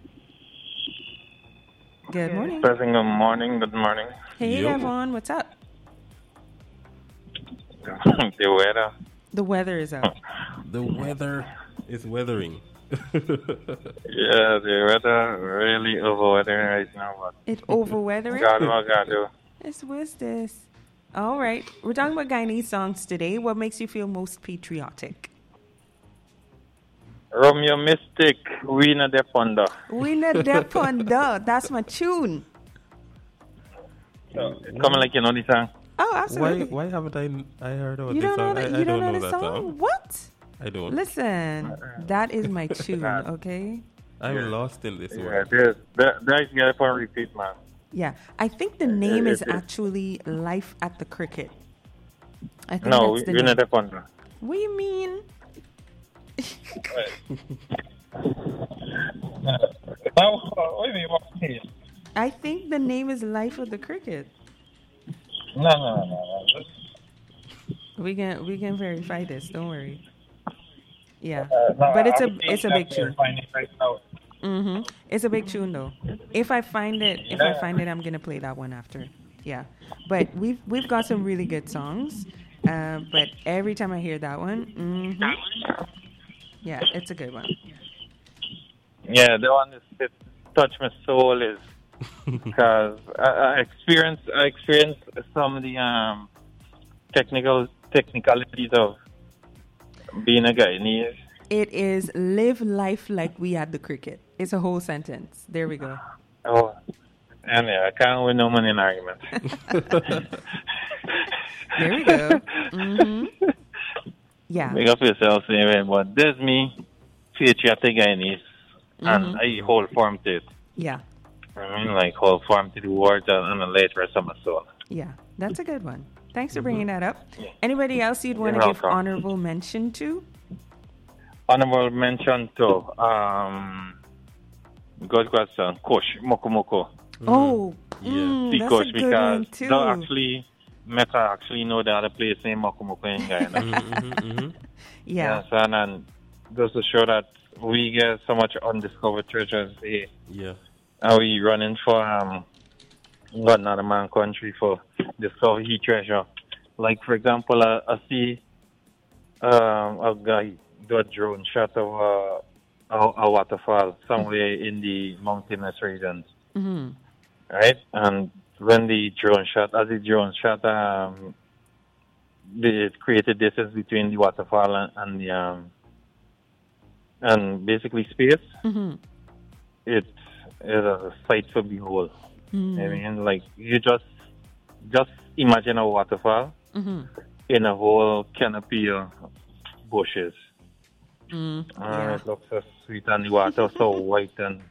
Speaker 1: Good morning.
Speaker 6: Present, good morning, good morning.
Speaker 1: Hey,
Speaker 2: Yo.
Speaker 1: Devon, what's up?
Speaker 6: The weather.
Speaker 1: The weather is out.
Speaker 2: The weather is weathering.
Speaker 6: Yeah, the weather really overweathering right now, but
Speaker 1: It over weathering.
Speaker 6: God what God do.
Speaker 1: It's what's this? All right, we're talking about Guyanese songs today. What makes you feel most patriotic?
Speaker 6: Romeo Mystic, we not the ponder.
Speaker 1: Winner Deponda. That's my tune.
Speaker 6: So, it's coming like you know the song.
Speaker 1: Oh,
Speaker 2: Why
Speaker 1: absolutely.
Speaker 2: why haven't I I heard about
Speaker 1: You
Speaker 2: this
Speaker 1: don't know
Speaker 2: song?
Speaker 1: that?
Speaker 2: I,
Speaker 1: You
Speaker 2: I
Speaker 1: don't know
Speaker 2: know
Speaker 1: the
Speaker 2: that
Speaker 1: song? What?
Speaker 2: I don't.
Speaker 1: Listen, that is my tune. Okay.
Speaker 2: I'm
Speaker 6: Yeah.
Speaker 2: lost in this
Speaker 6: Yeah,
Speaker 2: world.
Speaker 6: there's, that, that's got for repeat, man.
Speaker 1: Yeah, I think the name
Speaker 6: it
Speaker 1: is
Speaker 6: is.
Speaker 1: actually Life at the Cricket. I think
Speaker 6: No, we,
Speaker 1: that's the
Speaker 6: we
Speaker 1: name.
Speaker 6: not the ponder.
Speaker 1: What do you mean?
Speaker 6: What do you mean, what do you mean?
Speaker 1: I think the name is Life of the Cricket.
Speaker 6: No, no, no, no.
Speaker 1: We can we can verify this. Don't worry. Yeah,
Speaker 6: Uh, no,
Speaker 1: but it's
Speaker 6: I
Speaker 1: a
Speaker 6: would
Speaker 1: it's
Speaker 6: think
Speaker 1: a big
Speaker 6: that they're
Speaker 1: tune.
Speaker 6: finding right now.
Speaker 1: Mm-hmm. It's a big tune though. If I find it, if I
Speaker 6: Yeah.
Speaker 1: find it, I'm gonna play that one after. Yeah, but we've we've got some really good songs. Uh, but every time I hear that one, mm-hmm, yeah, it's a good one.
Speaker 6: Yeah, the one that that touched my soul is because I, I experienced I experienced some of the um technical technicalities of being a Guyanese.
Speaker 1: It is live life like we at the cricket. It's a whole sentence. There we go.
Speaker 6: Oh, and yeah, I can't win no money in argument.
Speaker 1: There we go. Mm-hmm. Yeah.
Speaker 6: Make up yourself, anyway. But there's me, patriotic Guyanese, and I hold firm to it.
Speaker 1: Yeah.
Speaker 6: I mean, like hold firm to the words and the later of my soul.
Speaker 1: Yeah. That's a good one. Thanks for bringing that up. Anybody else you'd want
Speaker 6: You're
Speaker 1: to give
Speaker 6: welcome.
Speaker 1: honorable mention to?
Speaker 6: Honorable mention to um, good question, Coach Moko Moko.
Speaker 1: Oh,
Speaker 2: Yeah.
Speaker 1: mm,
Speaker 6: See
Speaker 1: that's
Speaker 6: Coach
Speaker 1: a good
Speaker 6: because
Speaker 1: one too.
Speaker 6: no, actually, Mecca actually know the other place named Moko Moko in Guyana.
Speaker 2: Mm-hmm, mm-hmm.
Speaker 1: Yeah.
Speaker 6: Yes, and, and just to show that we get so much undiscovered treasures here.
Speaker 2: Yeah.
Speaker 6: And we running for um, God not a man country for discover his treasure. Like for example, I, I see um, a guy do a drone shot of uh, a, a waterfall somewhere in the mountainous regions,
Speaker 1: Mm-hmm.
Speaker 6: right? And when the drone shot, as the drone shot, um, they created distance between the waterfall and, and the um, and basically space.
Speaker 1: Mm-hmm.
Speaker 6: It is a sight for behold.
Speaker 1: Mm-hmm.
Speaker 6: I mean, like you just just imagine a waterfall
Speaker 1: Mm-hmm.
Speaker 6: in a whole canopy of bushes.
Speaker 1: Mm,
Speaker 6: And
Speaker 1: yeah.
Speaker 6: it looks so sweet and the water so white and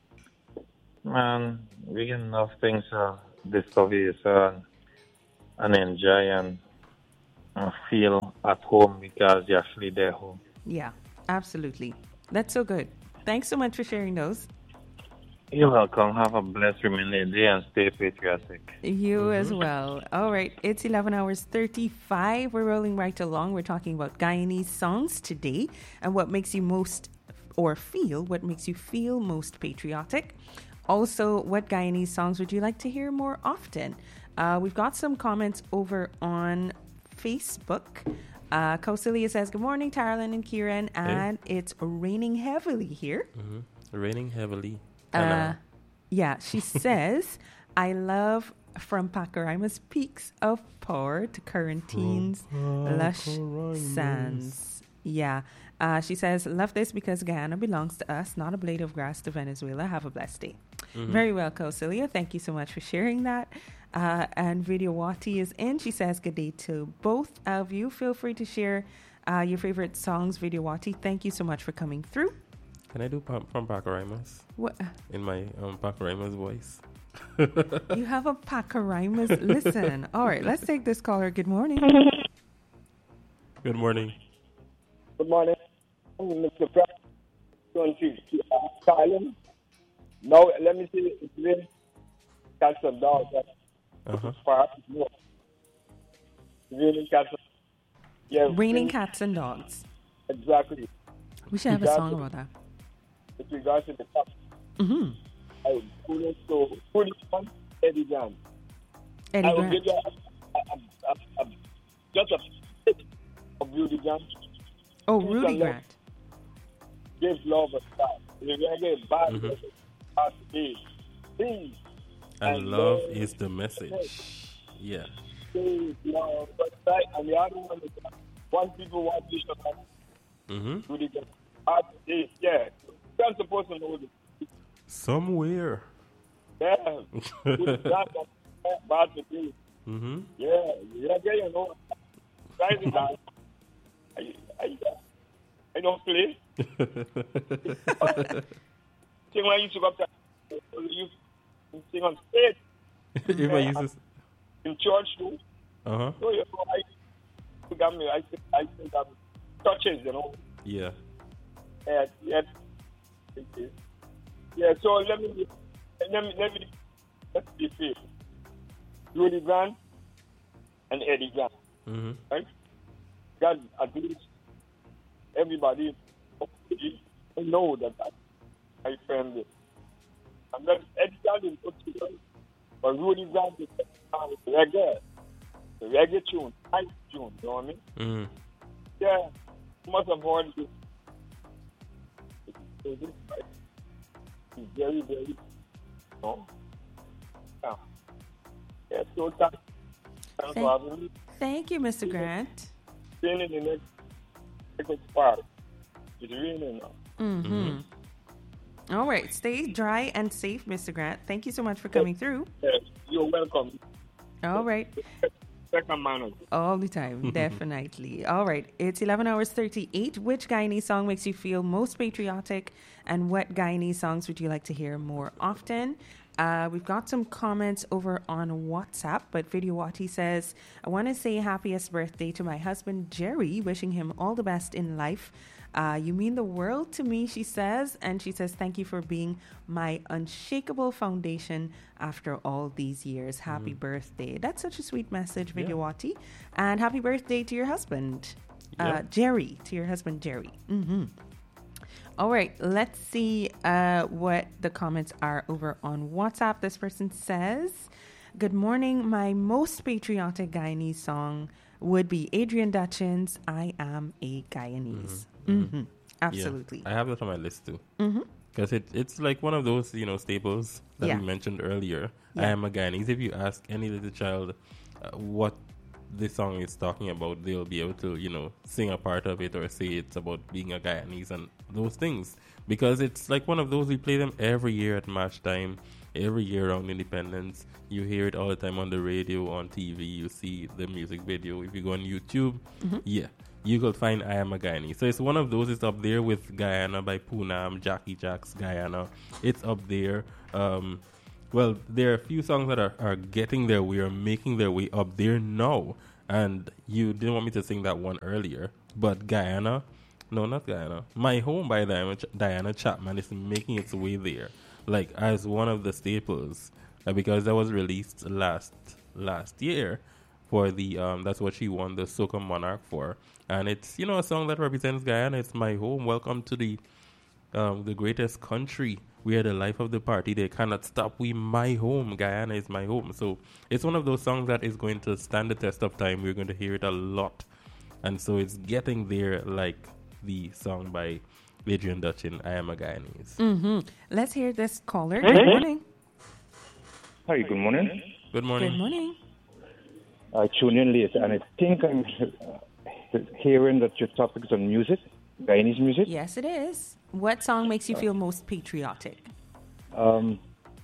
Speaker 6: man, we get enough things to discover uh, and enjoy and uh, feel at home because you're actually there home.
Speaker 1: Yeah, absolutely. That's so good. Thanks so much for sharing those.
Speaker 6: You're welcome. Have a blessed remaining day and stay patriotic.
Speaker 1: You as well. All right. It's eleven hours thirty-five. We're rolling right along. We're talking about Guyanese songs today and what makes you most or feel, what makes you feel most patriotic. Also, what Guyanese songs would you like to hear more often? Uh, we've got some comments over on Facebook. Uh, Kausilia says, good morning, Tarlin and Kieran. And it's raining heavily here.
Speaker 2: Mm-hmm. Raining heavily.
Speaker 1: Uh, yeah, she says, I love From Pacaraim's Peaks of Power to Quarantine's Lush Sands. Yeah. Uh, she says, love this because Guyana belongs to us, not a blade of grass to Venezuela. Have a blessed day.
Speaker 2: Mm-hmm.
Speaker 1: Very well, Kausilia. Thank you so much for sharing that. Uh, and Vidyawati is in. She says, good day to both of you. Feel free to share uh, your favorite songs, Vidyawati. Thank you so much for coming through.
Speaker 2: Can I do pa- from Pacaraimos
Speaker 1: What?
Speaker 2: in my um, Pacaraimos voice?
Speaker 1: You have a Pacaraimos. Listen. All right, let's take this caller. Good morning.
Speaker 2: Good morning.
Speaker 7: Good morning, Mister Pratt. Silent. Now, let me see if it's catch some dogs.
Speaker 2: Uh-huh.
Speaker 7: Park. No. Raining cats. Yeah.
Speaker 1: Raining cats and dogs.
Speaker 7: Exactly.
Speaker 1: We should have a song about that.
Speaker 7: With regards to the top,
Speaker 1: Mm-hmm.
Speaker 7: I would put it to put it on Eddie Grant.
Speaker 1: Eddie
Speaker 7: I will
Speaker 1: Grant.
Speaker 7: give you a, a, a, a, just a bit of Rudy Grant.
Speaker 1: Oh,
Speaker 7: Please
Speaker 1: Rudy
Speaker 7: don't let-
Speaker 1: Grant.
Speaker 7: Give love a start. If you're going to get bad,
Speaker 2: Mhm.
Speaker 7: bad please. Please.
Speaker 2: And
Speaker 7: And
Speaker 2: love
Speaker 7: then-
Speaker 2: is the message. Yeah.
Speaker 7: Please, love. But right, and the other one is that one people want to show that
Speaker 2: Mm-hmm.
Speaker 7: Rudy Grant. Bad please. Yeah. You're supposed to know this.
Speaker 2: Somewhere.
Speaker 7: Yeah. Rudy Grant, bad please.
Speaker 2: Mm-hmm.
Speaker 7: Yeah. Yeah, yeah, you know. Right, guys. I, I, I don't play. Sing when you go up there, you sing on stage
Speaker 2: If I use this.
Speaker 7: in church too.
Speaker 2: Uh-huh.
Speaker 7: So you know, I think I'm, I think I think I'm touches, you know.
Speaker 2: Yeah.
Speaker 7: Yeah, yeah. Yeah. So let me let me let me let's be fair. Rudy Grant and Eddie Grant,
Speaker 2: Mm-hmm.
Speaker 7: right? God, at least everybody know that that's my friend. And then Eddie Gardner put together a Rudy Gardner reggae, the reggae tune, nice tune, you know what I mean?
Speaker 2: Mm.
Speaker 7: Yeah, you must have heard this. It's very, very, you know? Yeah. Yeah, so thanks. Thanks for having me.
Speaker 1: Thank you, Mister Grant.
Speaker 7: Raining in the next part. It's raining now.
Speaker 1: Mm-hmm. Mm-hmm. All right. Stay dry and safe, Mister Grant. Thank you so much for coming through.
Speaker 7: Yes, you're welcome.
Speaker 1: All right.
Speaker 7: Second man.
Speaker 1: All the time, definitely. All right. It's eleven hours thirty-eight. Which Guyanese song makes you feel most patriotic? And what Guyanese songs would you like to hear more often? Uh, we've got some comments over on WhatsApp, but Videowati says, I want to say happiest birthday to my husband, Jerry, wishing him all the best in life. Uh, you mean the world to me, she says. And she says, thank you for being my unshakable foundation after all these years. Happy mm. birthday. That's such a sweet message, Videowati. Yeah. And happy birthday to your husband, yeah. uh, Jerry, to your husband, Jerry. Mm-hmm. All right, let's see uh, what the comments are over on WhatsApp. This person says, good morning. My most patriotic Guyanese song would be Adrian Dutchin's I Am a Guyanese. Mm-hmm. Mm-hmm. Absolutely.
Speaker 2: Yeah, I have that on my list too. Because mm-hmm. it, it's like one of those, you know, staples that yeah. we mentioned earlier. Yeah. I Am a Guyanese. If you ask any little child uh, what this song is talking about, they'll be able to, you know, sing a part of it or say it's about being a Guyanese and those things, because it's like one of those, we play them every year at match time, every year around Independence. You hear it all the time on the radio, on T V, you see the music video. If you go on YouTube, mm-hmm. yeah, you could find I Am a Guyanese. So it's one of those. It's up there with Guyana by Poonam, Jackie Jack's Guyana. It's up there. Um, well, there are a few songs that are, are getting their way, are making their way up there now. And you didn't want me to sing that one earlier, but Guyana, no, not Guyana. My Home by Diana, Ch- Diana Chapman is making its way there, like as one of the staples, uh, because that was released last last year for the um. That's what she won the Soca Monarch for, and it's, you know, a song that represents Guyana. It's my home. Welcome to the um the greatest country. We are the life of the party. They cannot stop. We my home. Guyana is my home. So it's one of those songs that is going to stand the test of time. We're going to hear it a lot, and so it's getting there, like the song by Adrian Dutchin, I Am a Guyanese.
Speaker 1: Mm-hmm. Let's hear this caller. Good morning.
Speaker 8: Hi, good morning.
Speaker 2: Good morning.
Speaker 1: Good morning.
Speaker 8: I tune in late, and I think I'm hearing that your topic is on music, Guyanese music.
Speaker 1: Yes, it is. What song makes you feel most patriotic?
Speaker 8: Um,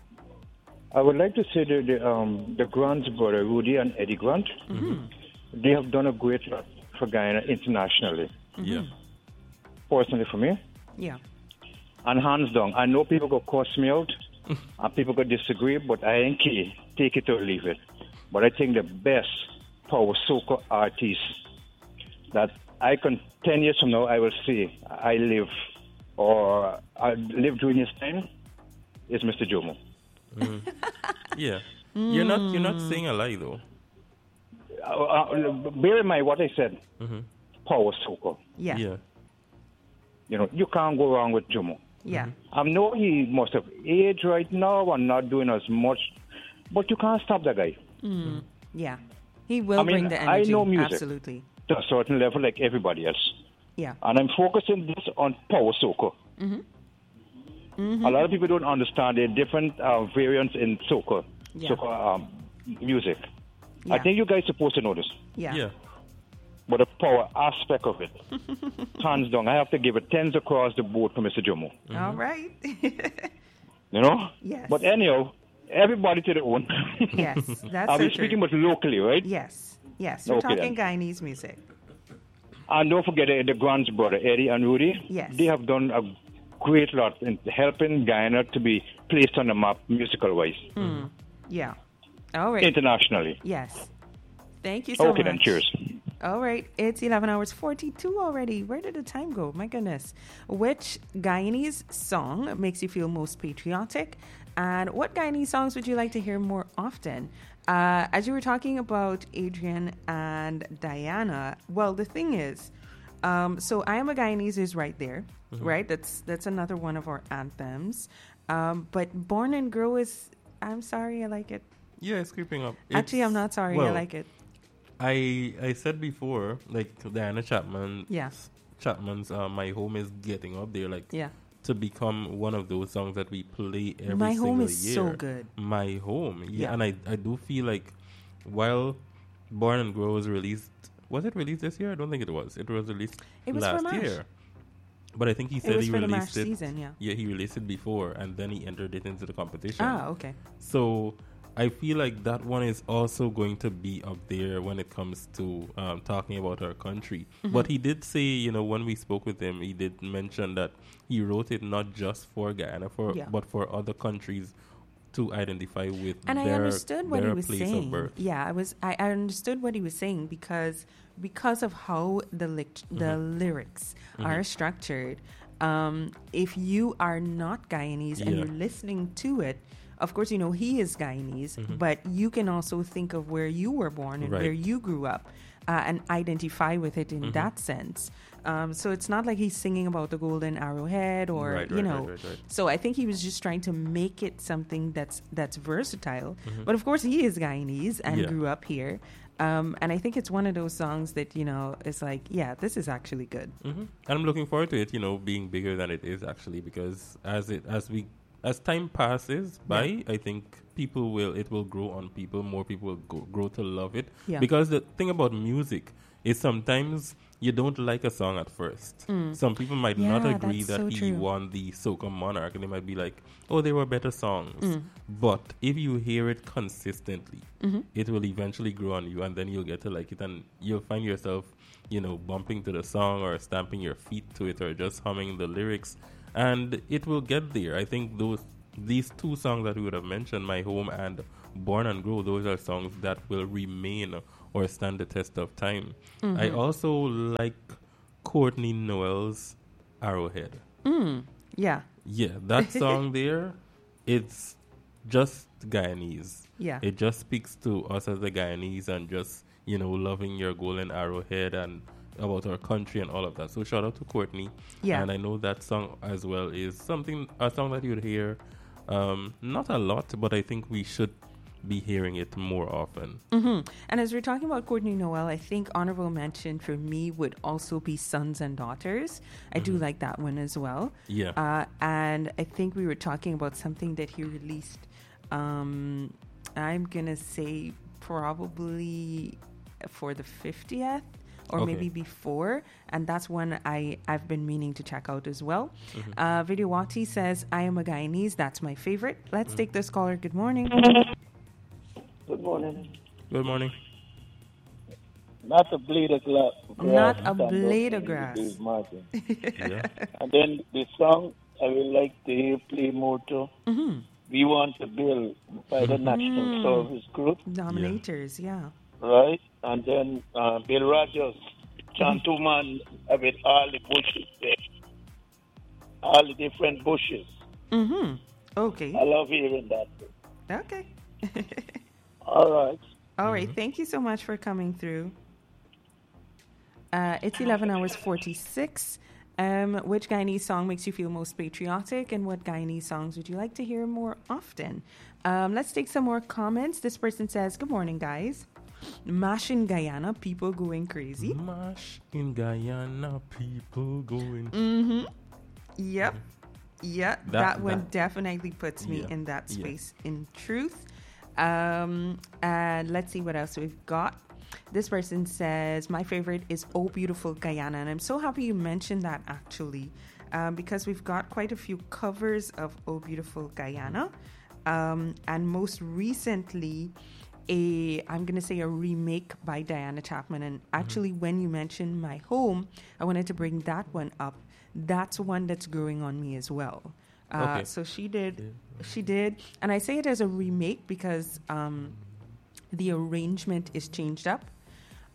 Speaker 8: I would like to say that the, um, the Grant's brother, Rudy and Eddie Grant, mm-hmm. they have done a great lot for Guyana internationally.
Speaker 2: Mm-hmm. Yeah.
Speaker 8: Personally for me.
Speaker 1: Yeah.
Speaker 8: And hands down, I know people could cuss me out and people could disagree, but I ain't care. Take it or leave it. But I think the best power soca artist that I can, ten years from now, I will say I live or I lived during his time is Mister Jomo.
Speaker 2: Mm. Yeah. Mm. You're not you're not saying a lie though.
Speaker 8: Uh, uh, bear in mind what I said.
Speaker 2: Mm-hmm.
Speaker 8: Power soca.
Speaker 1: Yeah.
Speaker 2: Yeah.
Speaker 8: You know, you can't go wrong with Jomo.
Speaker 1: Yeah.
Speaker 8: I know he must have aged right now and not doing as much, but you can't stop that guy.
Speaker 1: Mm. Yeah. He will I mean, bring the
Speaker 8: I
Speaker 1: energy.
Speaker 8: know music
Speaker 1: Absolutely.
Speaker 8: To a certain level like everybody else.
Speaker 1: Yeah.
Speaker 8: And I'm focusing this on power soca.
Speaker 1: Mm-hmm. Mm-hmm.
Speaker 8: A lot of people don't understand the different uh, variants in soca,
Speaker 1: yeah.
Speaker 8: soca um, music.
Speaker 1: Yeah.
Speaker 8: I think you guys are supposed to know this.
Speaker 1: Yeah.
Speaker 2: Yeah.
Speaker 8: But the power aspect of it, hands down, I have to give it tens across the board for Mister Jomo.
Speaker 1: Mm-hmm. All right.
Speaker 8: You know?
Speaker 1: Yes.
Speaker 8: But anyhow, everybody to their own.
Speaker 1: Yes, that's
Speaker 8: Are
Speaker 1: so
Speaker 8: we
Speaker 1: true.
Speaker 8: speaking about locally, right?
Speaker 1: Yes. Yes. We're
Speaker 8: Okay,
Speaker 1: talking
Speaker 8: then.
Speaker 1: Guyanese music.
Speaker 8: And don't forget uh, the Grant's brother, Eddie and Rudy.
Speaker 1: Yes.
Speaker 8: They have done a great lot in helping Guyana to be placed on the map musical-wise.
Speaker 1: Mm. Yeah. All right.
Speaker 8: Internationally.
Speaker 1: Yes. Thank you so
Speaker 8: okay,
Speaker 1: much.
Speaker 8: then. Cheers.
Speaker 1: All right, it's eleven hours forty-two already. Where did the time go? My goodness. Which Guyanese song makes you feel most patriotic? And what Guyanese songs would you like to hear more often? Uh, as you were talking about Adrian and Diana, well, the thing is, um, so I Am a Guyanese is right there, mm-hmm. right? That's that's another one of our anthems. Um, but Born and Grow is, I'm sorry, I like it.
Speaker 2: Yeah, it's creeping up.
Speaker 1: Actually,
Speaker 2: it's,
Speaker 1: I'm not sorry,
Speaker 2: well,
Speaker 1: I like it.
Speaker 2: I I said before, like Diana Chapman,
Speaker 1: yeah.
Speaker 2: Chapman's uh, My Home is getting up there, like
Speaker 1: yeah.
Speaker 2: to become one of those songs that we play every
Speaker 1: My
Speaker 2: single
Speaker 1: Home is
Speaker 2: year.
Speaker 1: so good.
Speaker 2: My Home, yeah,
Speaker 1: yeah.
Speaker 2: and I I do feel like while Born and Grow was released, was it released this year? I don't think it was. It was released
Speaker 1: it was
Speaker 2: last
Speaker 1: for
Speaker 2: year. But I think he said
Speaker 1: it was
Speaker 2: he
Speaker 1: for
Speaker 2: released
Speaker 1: the
Speaker 2: it.
Speaker 1: Season, yeah.
Speaker 2: Yeah, he released it before, and then he entered it into the competition.
Speaker 1: Ah, okay.
Speaker 2: So I feel like that one is also going to be up there when it comes to um, talking about our country. Mm-hmm. But he did say, you know, when we spoke with him, he did mention that he wrote it not just for Guyana, for
Speaker 1: yeah.
Speaker 2: but for other countries to identify with
Speaker 1: and
Speaker 2: their,
Speaker 1: I understood what
Speaker 2: their
Speaker 1: he was
Speaker 2: place
Speaker 1: saying.
Speaker 2: of birth.
Speaker 1: Yeah, I was. I, I understood what he was saying because because of how the li- the mm-hmm. lyrics mm-hmm. are structured. Um, if you are not Guyanese
Speaker 2: yeah.
Speaker 1: and you're listening to it, of course, you know, he is Guyanese, mm-hmm. but you can also think of where you were born and
Speaker 2: right.
Speaker 1: where you grew up uh, and identify with it in
Speaker 2: mm-hmm.
Speaker 1: that sense. Um, so it's not like he's singing about the golden arrowhead or,
Speaker 2: right,
Speaker 1: you
Speaker 2: right,
Speaker 1: know.
Speaker 2: Right, right, right.
Speaker 1: So I think he was just trying to make it something that's that's versatile.
Speaker 2: Mm-hmm.
Speaker 1: But of course, he is Guyanese and
Speaker 2: yeah.
Speaker 1: grew up here. Um, and I think it's one of those songs that, you know, is like, yeah, this is actually good.
Speaker 2: Mm-hmm. And I'm looking forward to it, you know, being bigger than it is actually, because as it as we as time passes by, yeah. I think people will it will grow on people. More people will go, grow to love it.
Speaker 1: Yeah.
Speaker 2: Because the thing about music is sometimes you don't like a song at first.
Speaker 1: Mm.
Speaker 2: Some people might
Speaker 1: yeah,
Speaker 2: not agree that
Speaker 1: so
Speaker 2: he
Speaker 1: true.
Speaker 2: won the Soca Monarch, and they might be like, oh, there were better songs.
Speaker 1: Mm.
Speaker 2: But if you hear it consistently,
Speaker 1: mm-hmm.
Speaker 2: it will eventually grow on you, and then you'll get to like it, and you'll find yourself, you know, bumping to the song or stamping your feet to it or just humming the lyrics, and it will get there. I think those these two songs that we would have mentioned, My Home and Born and Grow, those are songs that will remain or stand the test of time. Mm-hmm. I also like Courtney Noel's Arrowhead.
Speaker 1: Mm, yeah.
Speaker 2: Yeah, that song there, it's just Guyanese.
Speaker 1: Yeah.
Speaker 2: It just speaks to us as the Guyanese and just, you know, loving your golden arrowhead and about our country and all of that. So shout out to Courtney.
Speaker 1: Yeah.
Speaker 2: And I know that song as well is something, a song that you'd hear, um, not a lot, but I think we should be hearing it more often.
Speaker 1: Mm-hmm. And as we're talking about Courtney Noel, I think honorable mention for me would also be Sons and Daughters. I mm-hmm. do like that one as well.
Speaker 2: Yeah.
Speaker 1: Uh, and I think we were talking about something that he released, um, I'm going to say probably for the fiftieth or
Speaker 2: okay.
Speaker 1: maybe before. And that's one I, I've been meaning to check out as well. Mm-hmm. Uh, Vidyawati says, I am a Guyanese. That's my favorite. Let's mm-hmm. take this caller. Good morning.
Speaker 9: Good morning.
Speaker 2: Good morning.
Speaker 9: Not a blade of grass.
Speaker 1: Not a blade of grass.
Speaker 2: yeah.
Speaker 9: And then the song I would like to hear play more too.
Speaker 1: Mm-hmm.
Speaker 9: We Want to Build by the National
Speaker 1: mm.
Speaker 9: Service Group.
Speaker 1: Dominators, yeah.
Speaker 9: yeah. Right? And then uh, Bill Rogers, Chant mm-hmm. Man with all the bushes there. All the different bushes.
Speaker 1: Mm-hmm. Okay.
Speaker 9: I love hearing that.
Speaker 1: Okay.
Speaker 9: All right.
Speaker 1: All right. Mm-hmm. Thank you so much for coming through. Uh, it's eleven hours forty-six. Um, which Guyanese song makes you feel most patriotic, and what Guyanese songs would you like to hear more often? Um, let's take some more comments. This person says, good morning, guys. Mash in Guyana, people going crazy.
Speaker 2: Mash in Guyana, people going crazy.
Speaker 1: Mm-hmm. Yep. Yeah, that, that one
Speaker 2: that,
Speaker 1: definitely puts me
Speaker 2: yeah,
Speaker 1: in that
Speaker 2: yeah.
Speaker 1: space in truth. Um, and let's see what else we've got. This person says, my favorite is Oh Beautiful Guyana. And I'm so happy you mentioned that, actually, um, because we've got quite a few covers of Oh Beautiful Guyana. Um, and most recently, a I'm going to say a remake by Diana Chapman. And actually, mm-hmm. when you mentioned My Home, I wanted to bring that one up. That's one that's growing on me as well. Uh,
Speaker 2: okay.
Speaker 1: So she did, she did. And I say it as a remake because um, the arrangement is changed up.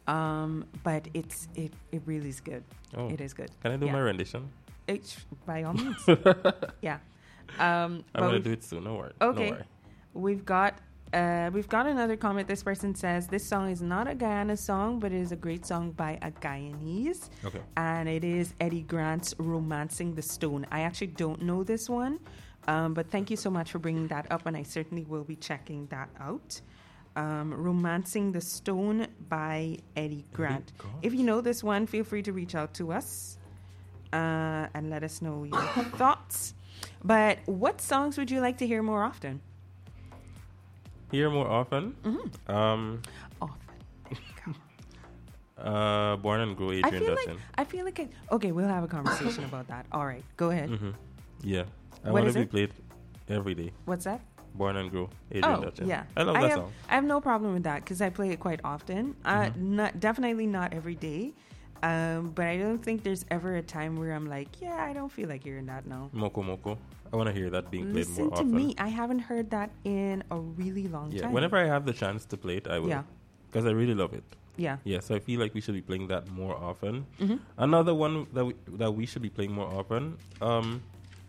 Speaker 1: Um, but it's it it really is good.
Speaker 2: Oh.
Speaker 1: It is good.
Speaker 2: Can I do
Speaker 1: Yeah.
Speaker 2: my rendition?
Speaker 1: It, by all means. Yeah. Um,
Speaker 2: I'm
Speaker 1: but
Speaker 2: gonna
Speaker 1: we've-
Speaker 2: do it soon. No worry.
Speaker 1: Okay.
Speaker 2: No worry.
Speaker 1: We've got uh, we've got another comment. This person says this song is not a Guyana song, but it is a great song by a Guyanese.
Speaker 2: Okay.
Speaker 1: And it is Eddie Grant's "Romancing the Stone." I actually don't know this one, um, but thank you so much for bringing that up, and I certainly will be checking that out. Um, "Romancing the Stone" by Eddie Grant.
Speaker 2: Grant.
Speaker 1: If you know this one, feel free to reach out to us uh, and let us know your thoughts. But what songs would you like to hear more often?
Speaker 2: Hear more often.
Speaker 1: Mm-hmm.
Speaker 2: Um,
Speaker 1: Often.
Speaker 2: uh, Born and Grow,
Speaker 1: I
Speaker 2: Adrian
Speaker 1: feel like
Speaker 2: Dutton.
Speaker 1: I feel like it, okay. We'll have a conversation about that. All right, go ahead.
Speaker 2: Mm-hmm. Yeah, I
Speaker 1: What
Speaker 2: want
Speaker 1: is
Speaker 2: to be
Speaker 1: it?
Speaker 2: played every day.
Speaker 1: What's that?
Speaker 2: Born and Grow, Adrian
Speaker 1: Oh,
Speaker 2: Dutton.
Speaker 1: yeah.
Speaker 2: I love that
Speaker 1: have,
Speaker 2: song.
Speaker 1: I have no problem with that because I play it quite often. Uh,
Speaker 2: Mm-hmm.
Speaker 1: not definitely not every day, um, but I don't think there's ever a time where I'm like, yeah, I don't feel like hearing that now.
Speaker 2: Moko Moko. I want to hear that being played
Speaker 1: Listen
Speaker 2: more
Speaker 1: to
Speaker 2: often.
Speaker 1: me. I haven't heard that in a really long
Speaker 2: Yeah,
Speaker 1: time.
Speaker 2: whenever I have the chance to play it, I will.
Speaker 1: Yeah.
Speaker 2: Because I really love it.
Speaker 1: Yeah.
Speaker 2: Yeah, so I feel like we should be playing that more often.
Speaker 1: Mhm.
Speaker 2: Another one that we, that we should be playing more often, um,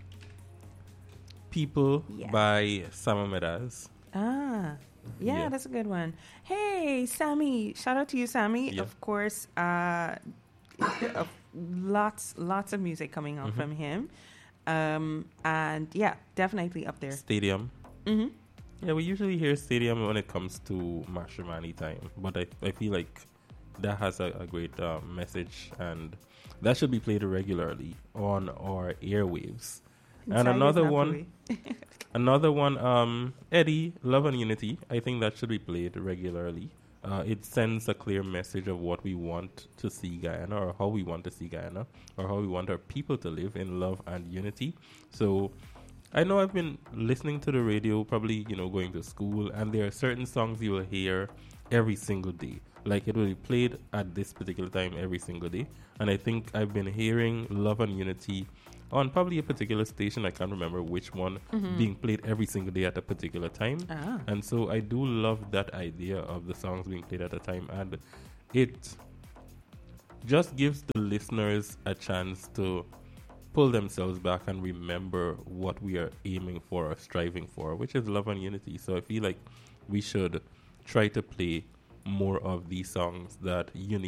Speaker 2: People
Speaker 1: Yeah.
Speaker 2: by Sama Medas.
Speaker 1: Ah, yeah,
Speaker 2: Yeah.
Speaker 1: that's a good one. Hey, Sammy! Shout out to you, Sammy.
Speaker 2: Yeah.
Speaker 1: Of course, uh, uh, lots, lots of music coming out
Speaker 2: Mhm.
Speaker 1: from him, um, and yeah, definitely up there.
Speaker 2: Stadium.
Speaker 1: Mm-hmm.
Speaker 2: Yeah, we usually hear Stadium when it comes to Mashramani time, but I, I feel like that has a, a great uh, message, and that should be played regularly on our airwaves. And
Speaker 1: Inside is
Speaker 2: another
Speaker 1: Napoli.
Speaker 2: one, another one, um, Eddie, Love and Unity. I think that should be played regularly. Uh, it sends a clear message of what we want to see Guyana, or how we want to see Guyana, or how we want our people to live in love and unity. So I know I've been listening to the radio, probably, you know, going to school, and there are certain songs you will hear every single day. Like, it will be played at this particular time every single day. And I think I've been hearing Love and Unity on probably a particular station, I can't remember which one,
Speaker 1: Mhm.
Speaker 2: being played every single day at a particular time.
Speaker 1: Ah.
Speaker 2: And so I do love that idea of the songs being played at a time. And it just gives the listeners a chance to pull themselves back and remember what we are aiming for or striving for, which is love and unity. So I feel like we should try to play more of these songs that unite